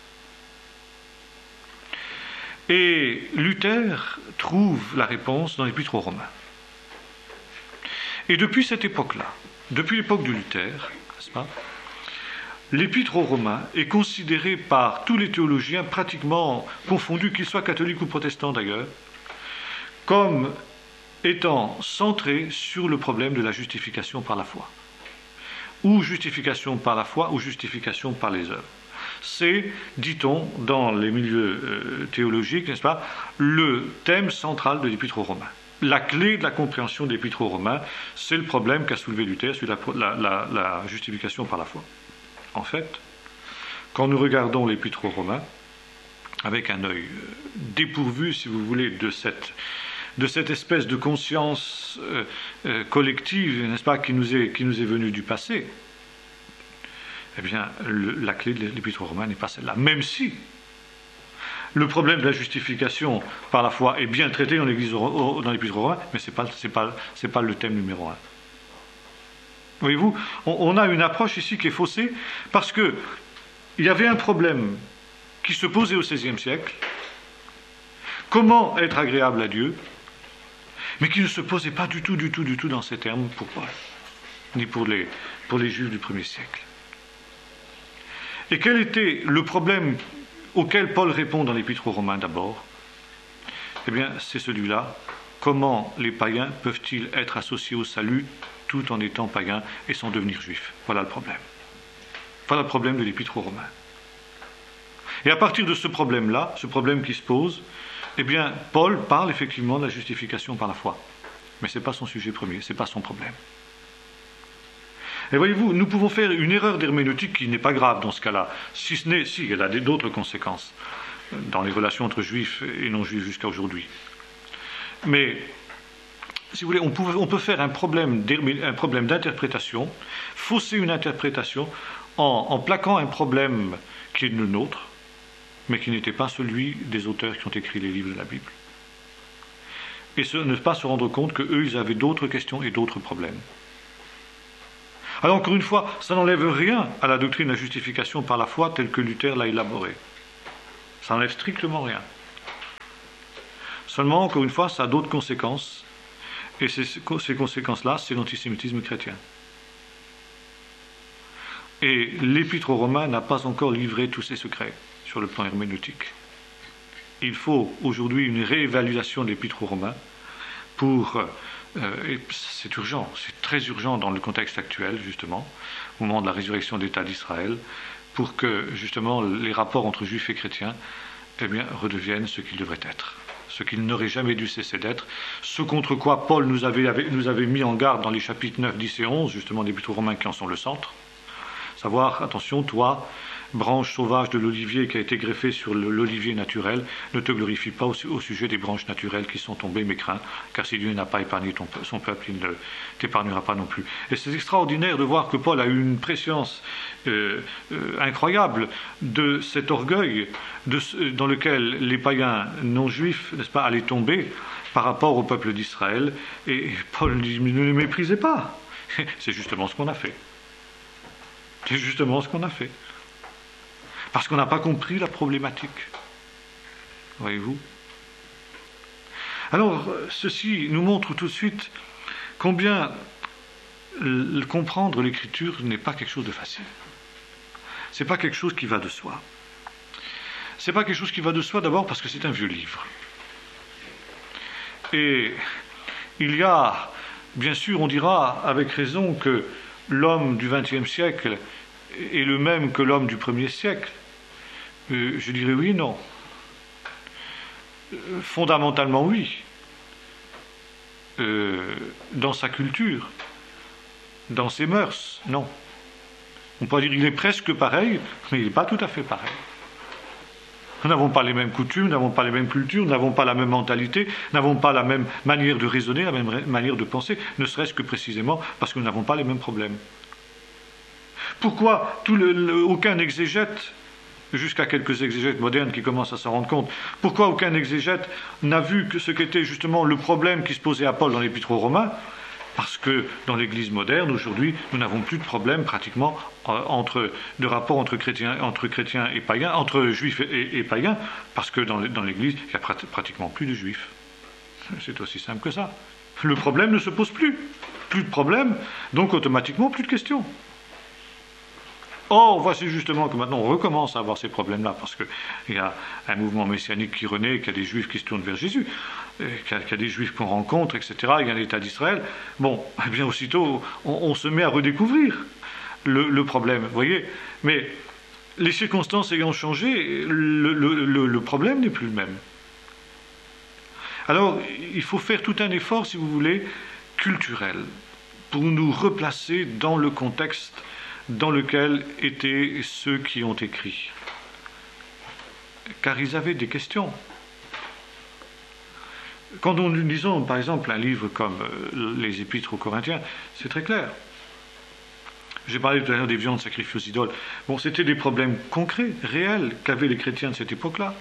Et Luther trouve la réponse dans l'Épître aux Romains. Et depuis cette époque-là, depuis l'époque de Luther, n'est-ce pas, l'Épître aux Romains est considéré par tous les théologiens, pratiquement confondus, qu'ils soient catholiques ou protestants d'ailleurs, comme étant centré sur le problème de la justification par la foi. Ou justification par la foi, ou justification par les œuvres. C'est, dit-on, dans les milieux théologiques, n'est-ce pas, le thème central de l'Épître aux Romains. La clé de la compréhension de l'Épître aux Romains, c'est le problème qu'a soulevé Luther sur la justification par la foi. En fait, quand nous regardons l'Épître aux Romains, avec un œil dépourvu, si vous voulez, de cette espèce de conscience collective, n'est-ce pas, qui nous est venue du passé, eh bien, la clé de l'Épître aux Romains n'est pas celle-là. Même si le problème de la justification par la foi est bien traité dans l'Épître aux Romains, mais c'est pas le thème numéro un. Voyez-vous, on a une approche ici qui est faussée, parce que il y avait un problème qui se posait au XVIe siècle, comment être agréable à Dieu, mais qui ne se posait pas du tout dans ces termes pour Paul, ni pour les Juifs du 1er siècle. Et quel était le problème auquel Paul répond dans l'Épître aux Romains d'abord? Eh bien, c'est celui-là. Comment les païens peuvent-ils être associés au salut tout en étant païens et sans devenir juifs? Voilà le problème. Voilà le problème de l'Épître aux Romains. Et à partir de ce problème-là, ce problème qui se pose, eh bien, Paul parle effectivement de la justification par la foi. Mais ce n'est pas son sujet premier, ce n'est pas son problème. Et voyez-vous, nous pouvons faire une erreur d'herméneutique qui n'est pas grave dans ce cas-là, si elle a d'autres conséquences dans les relations entre juifs et non-juifs jusqu'à aujourd'hui. Mais, si vous voulez, on peut faire un problème d'interprétation, fausser une interprétation en plaquant un problème qui est le nôtre, mais qui n'était pas celui des auteurs qui ont écrit les livres de la Bible. et ne pas se rendre compte qu'eux, ils avaient d'autres questions et d'autres problèmes. Alors encore une fois, ça n'enlève rien à la doctrine de la justification par la foi telle que Luther l'a élaborée. Ça n'enlève strictement rien. Seulement, encore une fois, ça a d'autres conséquences, et ces conséquences-là, c'est l'antisémitisme chrétien. Et l'Épître aux Romains n'a pas encore livré tous ses secrets sur le plan herméneutique. Il faut aujourd'hui une réévaluation de l'Épître aux Romains pour... et c'est urgent, c'est très urgent dans le contexte actuel, justement, au moment de la résurrection de l'État d'Israël, pour que, justement, les rapports entre juifs et chrétiens redeviennent ce qu'ils devraient être, ce qu'ils n'auraient jamais dû cesser d'être, ce contre quoi Paul nous avait mis en garde dans les chapitres 9, 10 et 11, justement, des Épîtres aux Romains qui en sont le centre. Savoir, attention, toi, branche sauvage de l'olivier qui a été greffée sur l'olivier naturel, ne te glorifie pas au sujet des branches naturelles qui sont tombées, mais crains, car si Dieu n'a pas épargné son peuple, il ne t'épargnera pas non plus. Et c'est extraordinaire de voir que Paul a eu une préscience incroyable de cet orgueil dans lequel les païens non-juifs, n'est-ce pas, allaient tomber par rapport au peuple d'Israël. Et Paul dit, ne les méprisez pas. C'est justement ce qu'on a fait. C'est justement ce qu'on a fait. Parce qu'on n'a pas compris la problématique. Voyez-vous ? Alors, ceci nous montre tout de suite combien comprendre l'Écriture n'est pas quelque chose de facile. Ce n'est pas quelque chose qui va de soi. Ce n'est pas quelque chose qui va de soi d'abord parce que c'est un vieux livre. Et il y a, bien sûr, on dira avec raison que l'homme du XXe siècle est le même que l'homme du 1er siècle. Je dirais oui et non. Fondamentalement oui. Dans sa culture, dans ses mœurs, non. On peut dire qu'il est presque pareil, mais il n'est pas tout à fait pareil. Nous n'avons pas les mêmes coutumes, nous n'avons pas les mêmes cultures, nous n'avons pas la même mentalité, nous n'avons pas la même manière de raisonner, la même manière de penser, ne serait-ce que précisément parce que nous n'avons pas les mêmes problèmes. Pourquoi aucun exégète, jusqu'à quelques exégètes modernes qui commencent à s'en rendre compte, pourquoi aucun exégète n'a vu que ce qu'était justement le problème qui se posait à Paul dans l'Épître aux Romains? Parce que dans l'Église moderne, aujourd'hui, nous n'avons plus de problème pratiquement de rapport entre chrétiens et païens, entre juifs et païens, parce que dans l'Église, il n'y a pratiquement plus de juifs. C'est aussi simple que ça. Le problème ne se pose plus. Plus de problème, donc automatiquement plus de questions. Or, voici justement que maintenant on recommence à avoir ces problèmes-là, parce qu'il y a un mouvement messianique qui renaît, qu'il y a des juifs qui se tournent vers Jésus, qu'il y a des juifs qu'on rencontre, etc., il y a l'État d'Israël. Bon, eh bien aussitôt, on se met à redécouvrir le problème, vous voyez. Mais les circonstances ayant changé, le problème n'est plus le même. Alors, il faut faire tout un effort, si vous voulez, culturel, pour nous replacer dans le contexte dans lequel étaient ceux qui ont écrit. Car ils avaient des questions. Quand nous lisons, par exemple, un livre comme les Épîtres aux Corinthiens, c'est très clair. J'ai parlé tout à l'heure des viandes sacrifiées aux idoles. Bon, c'était des problèmes concrets, réels, qu'avaient les chrétiens de cette époque-là.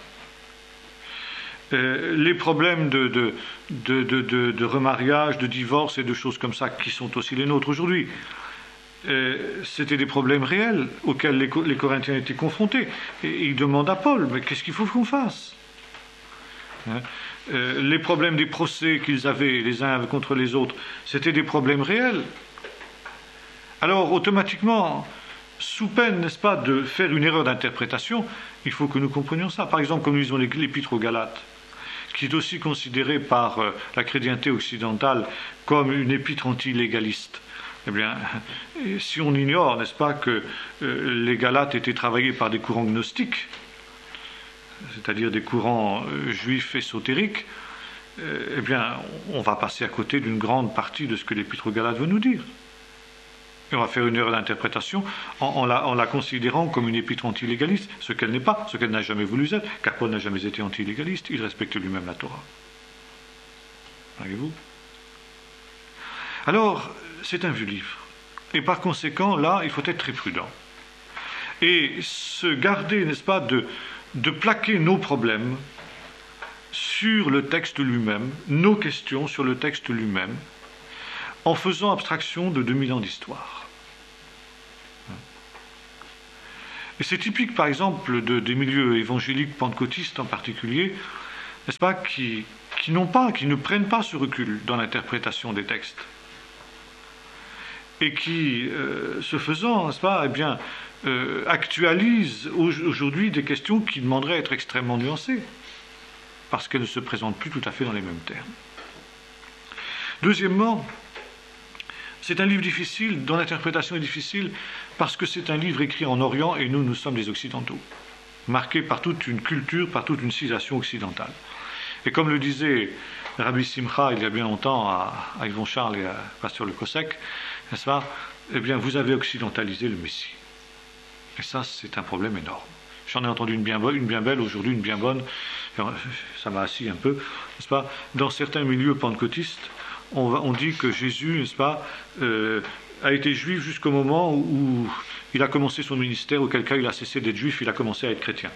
Les problèmes de remariage, de divorce et de choses comme ça, qui sont aussi les nôtres aujourd'hui. C'était des problèmes réels auxquels les Corinthiens étaient confrontés. Et ils demandent à Paul, mais qu'est-ce qu'il faut qu'on fasse ? Les problèmes des procès qu'ils avaient les uns contre les autres, c'était des problèmes réels. Alors, automatiquement, sous peine, n'est-ce pas, de faire une erreur d'interprétation, il faut que nous comprenions ça. Par exemple, comme nous lisons l'Épître aux Galates, qui est aussi considérée par la chrétienté occidentale comme une épître anti-légaliste. Eh bien, si on ignore, n'est-ce pas, que les Galates étaient travaillés par des courants gnostiques, c'est-à-dire des courants juifs ésotériques, eh bien, on va passer à côté d'une grande partie de ce que l'Épître aux Galates veut nous dire. Et on va faire une erreur d'interprétation en la considérant comme une épître anti-légaliste, ce qu'elle n'est pas, ce qu'elle n'a jamais voulu être, car Paul n'a jamais été anti-légaliste, il respecte lui-même la Torah. Voyez-vous ? Alors, c'est un vieux livre. Et par conséquent, là, il faut être très prudent. Et se garder, n'est-ce pas, de plaquer nos problèmes sur le texte lui-même, nos questions sur le texte lui-même, en faisant abstraction de 2000 ans d'histoire. Et c'est typique, par exemple, des milieux évangéliques pentecôtistes en particulier, n'est-ce pas, qui ne prennent pas ce recul dans l'interprétation des textes. Et qui, ce faisant, n'est-ce pas, eh bien, actualisent aujourd'hui des questions qui demanderaient à être extrêmement nuancées, parce qu'elles ne se présentent plus tout à fait dans les mêmes termes. Deuxièmement, c'est un livre difficile, dont l'interprétation est difficile, parce que c'est un livre écrit en Orient, et nous sommes des Occidentaux, marqué par toute une culture, par toute une civilisation occidentale. Et comme le disait Rabbi Simcha il y a bien longtemps à Yvon Charles et à Pasteur Le Cossec, n'est-ce pas, eh bien, vous avez occidentalisé le Messie. Et ça, c'est un problème énorme. J'en ai entendu une bien belle, aujourd'hui une bien bonne, ça m'a assis un peu, n'est-ce pas, dans certains milieux pentecôtistes, on dit que Jésus, n'est-ce pas, a été juif jusqu'au moment où il a commencé son ministère, auquel cas il a cessé d'être juif, il a commencé à être chrétien.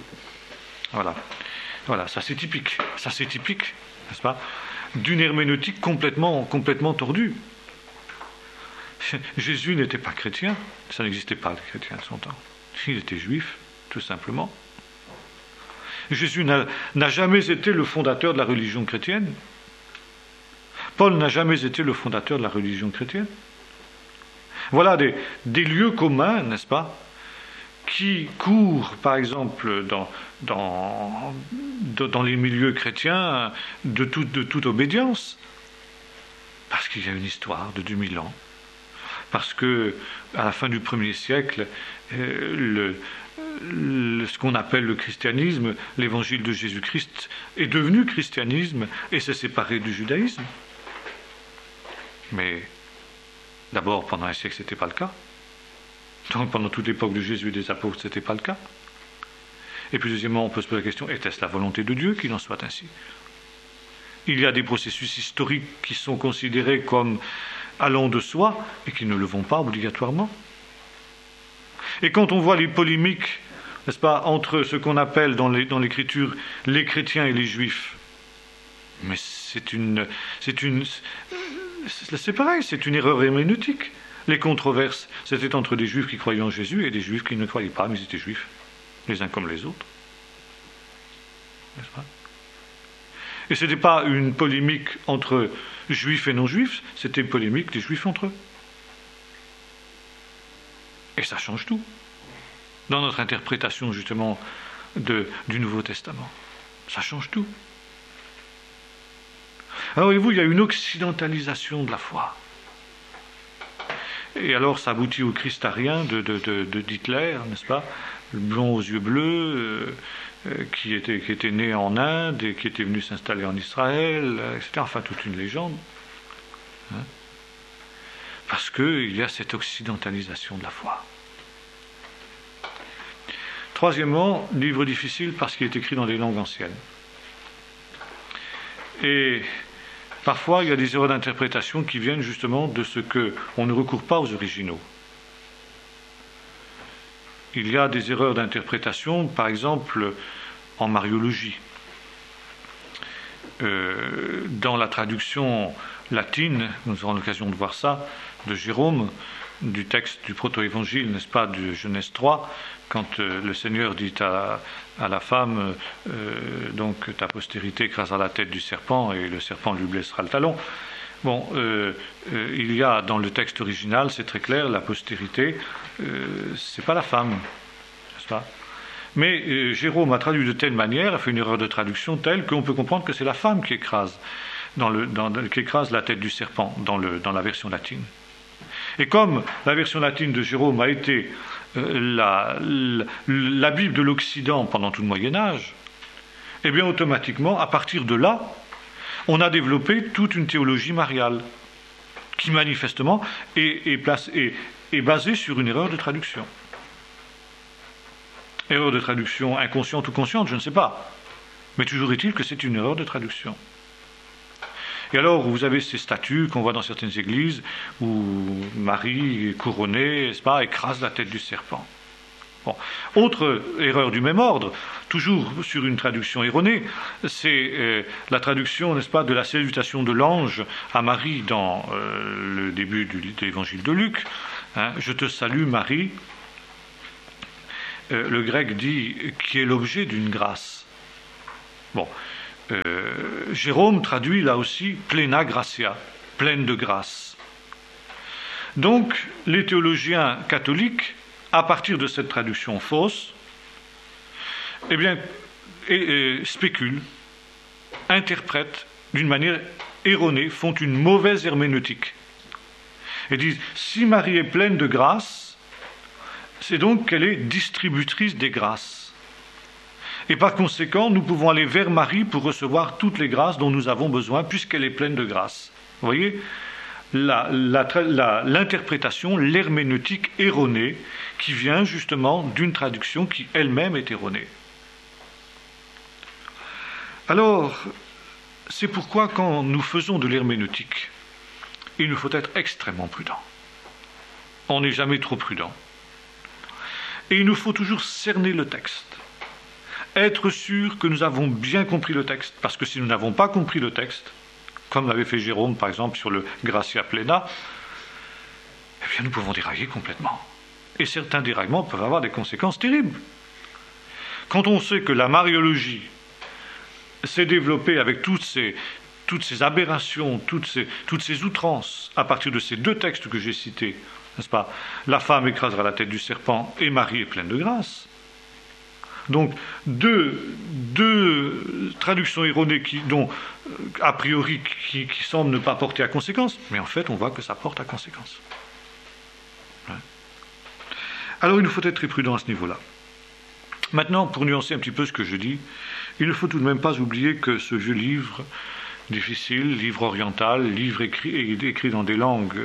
Voilà, ça c'est typique, n'est-ce pas, d'une herméneutique complètement tordue. Jésus n'était pas chrétien, ça n'existait pas, les chrétiens de son temps. Il était juif, tout simplement. Jésus n'a jamais été le fondateur de la religion chrétienne. Paul n'a jamais été le fondateur de la religion chrétienne. Voilà des lieux communs, n'est-ce pas, qui courent, par exemple, dans les milieux chrétiens de toute obédience, parce qu'il y a une histoire de 2000 ans, parce que à la fin du 1er siècle, ce qu'on appelle le christianisme, l'évangile de Jésus-Christ, est devenu christianisme et s'est séparé du judaïsme. Mais d'abord, pendant un siècle, ce n'était pas le cas. Donc, pendant toute l'époque de Jésus et des apôtres, ce n'était pas le cas. Et puis, deuxièmement, on peut se poser la question, était-ce la volonté de Dieu qu'il en soit ainsi? Il y a des processus historiques qui sont considérés comme allant de soi et qui ne le vont pas obligatoirement. Et quand on voit les polémiques, n'est-ce pas, entre ce qu'on appelle dans l'Écriture les chrétiens et les juifs, mais c'est pareil, c'est une erreur herméneutique. Les controverses, c'était entre des juifs qui croyaient en Jésus et des juifs qui ne croyaient pas, mais ils étaient juifs, les uns comme les autres. N'est-ce pas? Et ce n'était pas une polémique entre juifs et non-juifs, c'était une polémique des juifs entre eux. Et ça change tout, dans notre interprétation justement du Nouveau Testament. Ça change tout. Alors voyez-vous, il y a une occidentalisation de la foi. Et alors ça aboutit au christarien d'Hitler, n'est-ce pas, le blond aux yeux bleus, qui était né en Inde et qui était venu s'installer en Israël, etc. Enfin, toute une légende. Hein, parce qu'il y a cette occidentalisation de la foi. Troisièmement, livre difficile parce qu'il est écrit dans des langues anciennes. Et parfois, il y a des erreurs d'interprétation qui viennent justement de ce qu'on ne recourt pas aux originaux. Il y a des erreurs d'interprétation, par exemple, en mariologie. Dans la traduction latine, nous aurons l'occasion de voir ça, de Jérôme, du texte du proto-évangile, n'est-ce pas, de Genèse 3, quand le Seigneur dit à la femme, donc ta postérité écrasera la tête du serpent et le serpent lui blessera le talon. Bon, il y a dans le texte original, c'est très clair, la postérité, c'est pas la femme, n'est-ce pas? Mais Jérôme a traduit de telle manière, a fait une erreur de traduction telle qu'on peut comprendre que c'est la femme qui écrase, qui écrase la tête du serpent dans la version latine. Et comme la version latine de Jérôme a été la Bible de l'Occident pendant tout le Moyen-Âge, eh bien automatiquement, à partir de là, on a développé toute une théologie mariale qui manifestement est basée sur une erreur de traduction. Erreur de traduction inconsciente ou consciente, je ne sais pas. Mais toujours est-il que c'est une erreur de traduction. Et alors, vous avez ces statues qu'on voit dans certaines églises où Marie, couronnée, n'est-ce pas, écrase la tête du serpent. Bon. Autre erreur du même ordre, toujours sur une traduction erronée, c'est la traduction, n'est-ce pas, de la salutation de l'ange à Marie dans le début de l'évangile de Luc. Hein, je te salue Marie. Le grec dit qui est l'objet d'une grâce. Bon, Jérôme traduit là aussi plena gratia, pleine de grâce. Donc, les théologiens catholiques, à partir de cette traduction fausse, eh bien, spéculent, interprètent d'une manière erronée, font une mauvaise herméneutique. Et disent, si Marie est pleine de grâce, c'est donc qu'elle est distributrice des grâces. Et par conséquent, nous pouvons aller vers Marie pour recevoir toutes les grâces dont nous avons besoin, puisqu'elle est pleine de grâce. Vous voyez, l'interprétation, l'herméneutique erronée, qui vient justement d'une traduction qui elle-même est erronée. Alors, c'est pourquoi quand nous faisons de l'herméneutique, il nous faut être extrêmement prudent. On n'est jamais trop prudent. Et il nous faut toujours cerner le texte. Être sûr que nous avons bien compris le texte, parce que si nous n'avons pas compris le texte, comme l'avait fait Jérôme par exemple sur le Gratia Plena, eh bien nous pouvons dérailler complètement. Et certains déraillements peuvent avoir des conséquences terribles. Quand on sait que la mariologie s'est développée avec toutes ces aberrations, toutes ces outrances, à partir de ces deux textes que j'ai cités, n'est-ce pas? La femme écrasera la tête du serpent et Marie est pleine de grâce. Donc, deux traductions erronées dont, a priori, qui semblent ne pas porter à conséquence, mais en fait, on voit que ça porte à conséquence. Ouais. Alors, il nous faut être très prudent à ce niveau-là. Maintenant, pour nuancer un petit peu ce que je dis, il ne faut tout de même pas oublier que ce vieux livre difficile, livre oriental, livre écrit dans des langues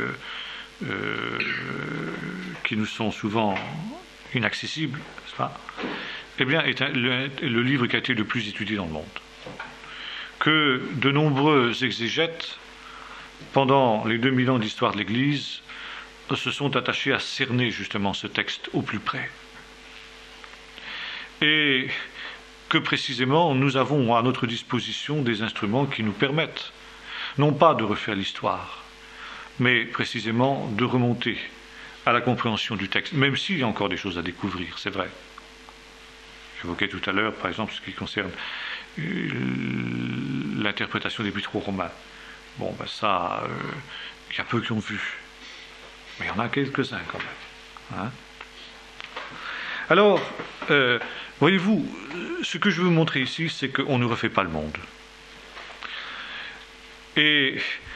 qui nous sont souvent inaccessibles, n'est-ce pas ? Eh bien, est le livre qui a été le plus étudié dans le monde. Que de nombreux exégètes, pendant les 2000 ans d'histoire de l'Église, se sont attachés à cerner justement ce texte au plus près. Et que précisément, nous avons à notre disposition des instruments qui nous permettent, non pas de refaire l'histoire, mais précisément de remonter à la compréhension du texte, même s'il y a encore des choses à découvrir, c'est vrai. J'évoquais tout à l'heure, par exemple, ce qui concerne l'interprétation des Épîtres aux Romains. Bon, ben ça, il y a peu qui ont vu. Mais il y en a quelques-uns quand même. Hein? Alors, voyez-vous, ce que je veux vous montrer ici, c'est qu'on ne refait pas le monde. Et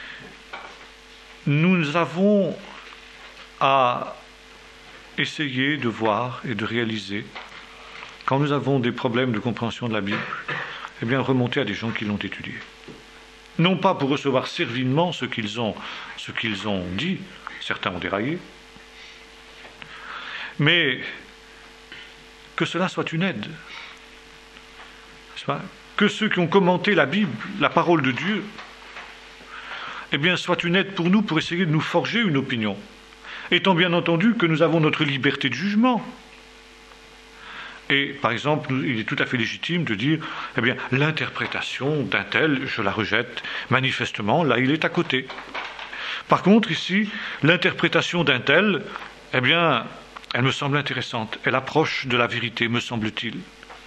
nous avons à essayer de voir et de réaliser, quand nous avons des problèmes de compréhension de la Bible, eh bien remonter à des gens qui l'ont étudié. Non pas pour recevoir servilement ce qu'ils ont dit, certains ont déraillé, mais que cela soit une aide. N'est-ce pas ? Que ceux qui ont commenté la Bible, la parole de Dieu, eh bien soit une aide pour nous pour essayer de nous forger une opinion. Étant bien entendu que nous avons notre liberté de jugement. Et, par exemple, il est tout à fait légitime de dire, eh bien, l'interprétation d'un tel, je la rejette, manifestement, là, il est à côté. Par contre, ici, l'interprétation d'un tel, eh bien, elle me semble intéressante, elle approche de la vérité, me semble-t-il.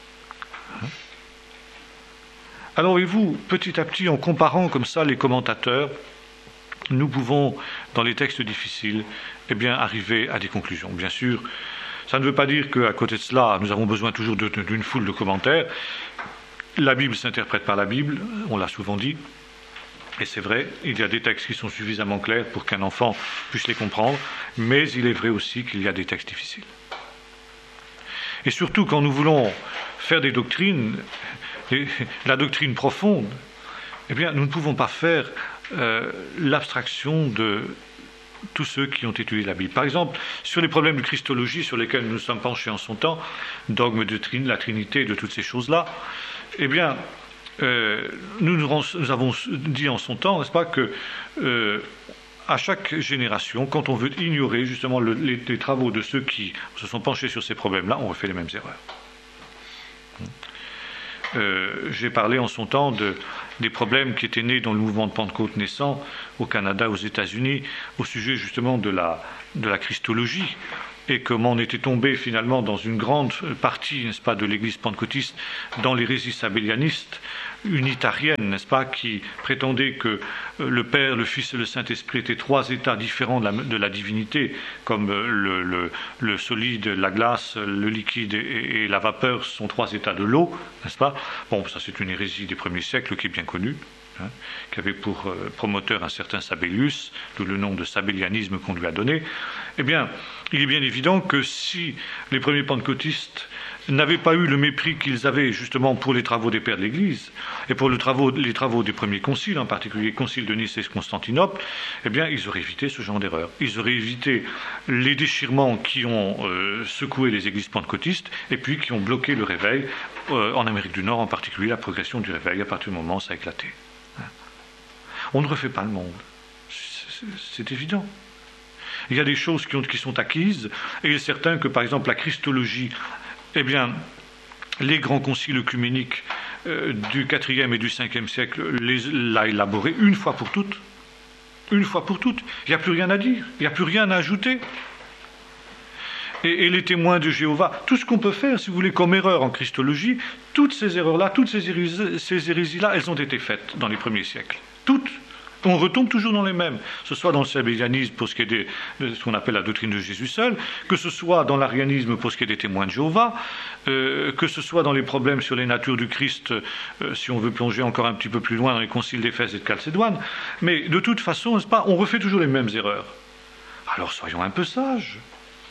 Alors, voyez-vous, petit à petit, en comparant comme ça les commentateurs, nous pouvons, dans les textes difficiles, eh bien, arriver à des conclusions. Bien sûr, ça ne veut pas dire qu'à côté de cela, nous avons besoin toujours d'une foule de commentaires. La Bible s'interprète par la Bible, on l'a souvent dit, et c'est vrai, il y a des textes qui sont suffisamment clairs pour qu'un enfant puisse les comprendre, mais il est vrai aussi qu'il y a des textes difficiles. Et surtout, quand nous voulons faire des doctrines, la doctrine profonde, eh bien, nous ne pouvons pas faire l'abstraction de tous ceux qui ont étudié la Bible. Par exemple, sur les problèmes de christologie sur lesquels nous nous sommes penchés en son temps, dogme de la Trinité, de toutes ces choses-là, eh bien, nous avons dit en son temps, n'est-ce pas, que à chaque génération, quand on veut ignorer justement les travaux de ceux qui se sont penchés sur ces problèmes-là, on refait les mêmes erreurs. J'ai parlé en son temps des problèmes qui étaient nés dans le mouvement de Pentecôte naissant au Canada, aux États-Unis, au sujet justement de la christologie, et comment on était tombé finalement dans une grande partie, n'est-ce pas, de l'Église pentecôtiste, dans l'hérésie sabellianiste, unitarienne, n'est-ce pas, qui prétendait que le Père, le Fils et le Saint-Esprit étaient trois états différents de la divinité, comme le solide, la glace, le liquide et la vapeur sont trois états de l'eau, n'est-ce pas? Bon, ça c'est une hérésie des premiers siècles qui est bien connue, qui avait pour promoteur un certain Sabellius, d'où le nom de sabellianisme qu'on lui a donné. Eh bien, il est bien évident que si les premiers pentecôtistes n'avaient pas eu le mépris qu'ils avaient justement pour les travaux des pères de l'Église et pour les travaux des premiers conciles, en particulier le concile de Nice et de Constantinople, eh bien, ils auraient évité ce genre d'erreur. Ils auraient évité les déchirements qui ont secoué les églises pentecôtistes et puis qui ont bloqué le réveil, en Amérique du Nord en particulier, la progression du réveil à partir du moment où ça a éclaté. On ne refait pas le monde. C'est évident. Il y a des choses qui sont acquises, et il est certain que, par exemple, la christologie, eh bien, les grands conciles œcuméniques du IVe et du Ve siècle l'a élaboré une fois pour toutes. Une fois pour toutes. Il n'y a plus rien à dire, il n'y a plus rien à ajouter. Et les témoins de Jéhovah, tout ce qu'on peut faire, si vous voulez, comme erreur en christologie, toutes ces erreurs-là, toutes ces hérésies-là, elles ont été faites dans les premiers siècles. Toutes. On retombe toujours dans les mêmes, que ce soit dans le sabellianisme pour ce qui est de ce qu'on appelle la doctrine de Jésus seul, que ce soit dans l'arianisme pour ce qui est des témoins de Jéhovah, que ce soit dans les problèmes sur les natures du Christ, si on veut plonger encore un petit peu plus loin dans les conciles d'Éphèse et de Chalcédoine. Mais de toute façon, n'est-ce pas, on refait toujours les mêmes erreurs. Alors soyons un peu sages.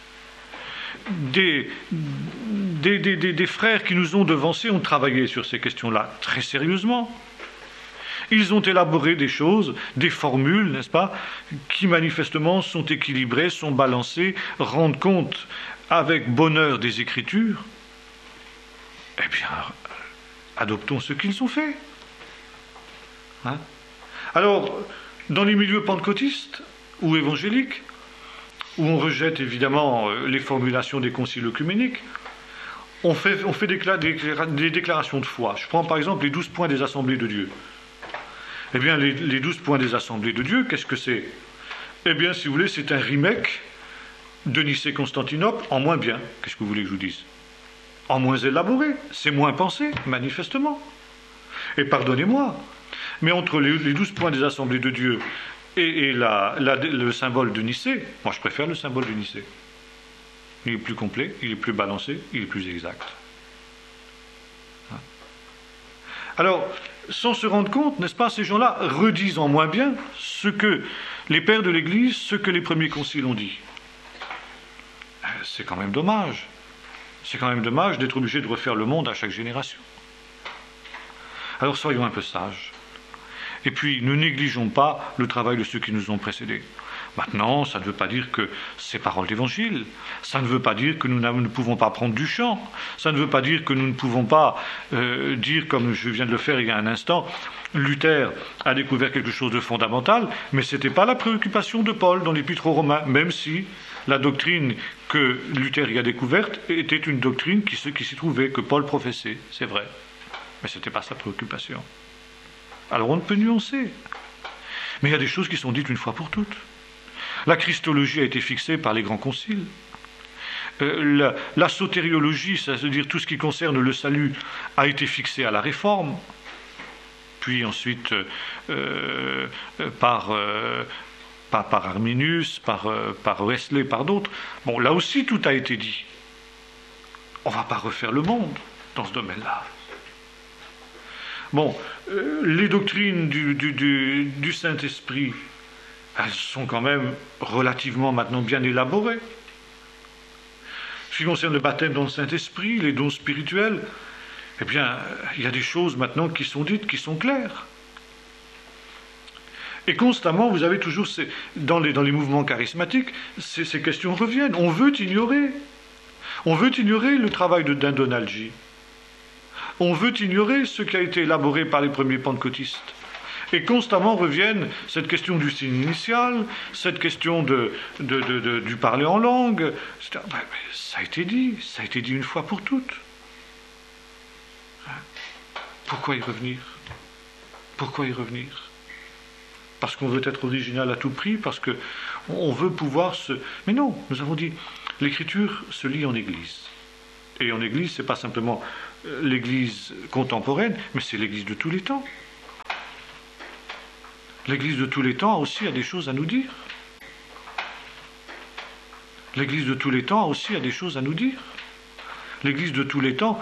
Des frères qui nous ont devancés ont travaillé sur ces questions-là très sérieusement. Ils ont élaboré des choses, des formules, n'est-ce pas, qui manifestement sont équilibrées, sont balancées, rendent compte avec bonheur des Écritures. Eh bien, adoptons ce qu'ils ont fait. Hein? Alors, dans les milieux pentecôtistes ou évangéliques, où on rejette évidemment les formulations des conciles œcuméniques, on fait des déclarations de foi. Je prends par exemple les 12 points des assemblées de Dieu. Eh bien, les 12 points des assemblées de Dieu, qu'est-ce que c'est? Eh bien, si vous voulez, c'est un remake de Nicée-Constantinople en moins bien. Qu'est-ce que vous voulez que je vous dise? En moins élaboré, c'est moins pensé, manifestement. Et pardonnez-moi, mais entre les 12 points des assemblées de Dieu et le symbole de Nicée, moi je préfère le symbole de Nicée. Il est plus complet, il est plus balancé, il est plus exact. Alors, sans se rendre compte, n'est-ce pas, ces gens-là redisent en moins bien ce que les pères de l'Église, ce que les premiers conciles ont dit. C'est quand même dommage. C'est quand même dommage d'être obligé de refaire le monde à chaque génération. Alors soyons un peu sages. Et puis, ne négligeons pas le travail de ceux qui nous ont précédés. Maintenant, ça ne veut pas dire que c'est parole d'évangile. Ça ne veut pas dire que nous ne pouvons pas prendre du chant. Ça ne veut pas dire que nous ne pouvons pas dire, comme je viens de le faire il y a un instant, Luther a découvert quelque chose de fondamental, mais ce n'était pas la préoccupation de Paul dans l'Épître aux Romains, même si la doctrine que Luther y a découverte était une doctrine qui s'y trouvait, que Paul professait, c'est vrai. Mais ce n'était pas sa préoccupation. Alors on ne peut nuancer. Mais il y a des choses qui sont dites une fois pour toutes. La christologie a été fixée par les grands conciles. La sotériologie, c'est-à-dire tout ce qui concerne le salut, a été fixée à la Réforme, puis ensuite par Arminius, par Wesley, par d'autres. Bon, là aussi tout a été dit. On ne va pas refaire le monde dans ce domaine-là. Bon, les doctrines du Saint-Esprit, elles sont quand même relativement maintenant bien élaborées. Ce qui concerne le baptême dans le Saint-Esprit, les dons spirituels, eh bien, il y a des choses maintenant qui sont dites, qui sont claires. Et constamment, vous avez toujours, dans les mouvements charismatiques, ces questions reviennent. On veut ignorer le travail d'un Donald G. On veut ignorer ce qui a été élaboré par les premiers pentecôtistes. Et constamment reviennent cette question du signe initial, cette question du parler en langue. Ça a été dit une fois pour toutes. Pourquoi y revenir? Pourquoi y revenir? Parce qu'on veut être original à tout prix, parce qu'on veut pouvoir se... Mais non, nous avons dit, l'écriture se lit en Église. Et en Église, ce n'est pas simplement l'Église contemporaine, mais c'est l'Église de tous les temps. L'Église de tous les temps aussi a des choses à nous dire. L'Église de tous les temps aussi a des choses à nous dire. L'Église de tous les temps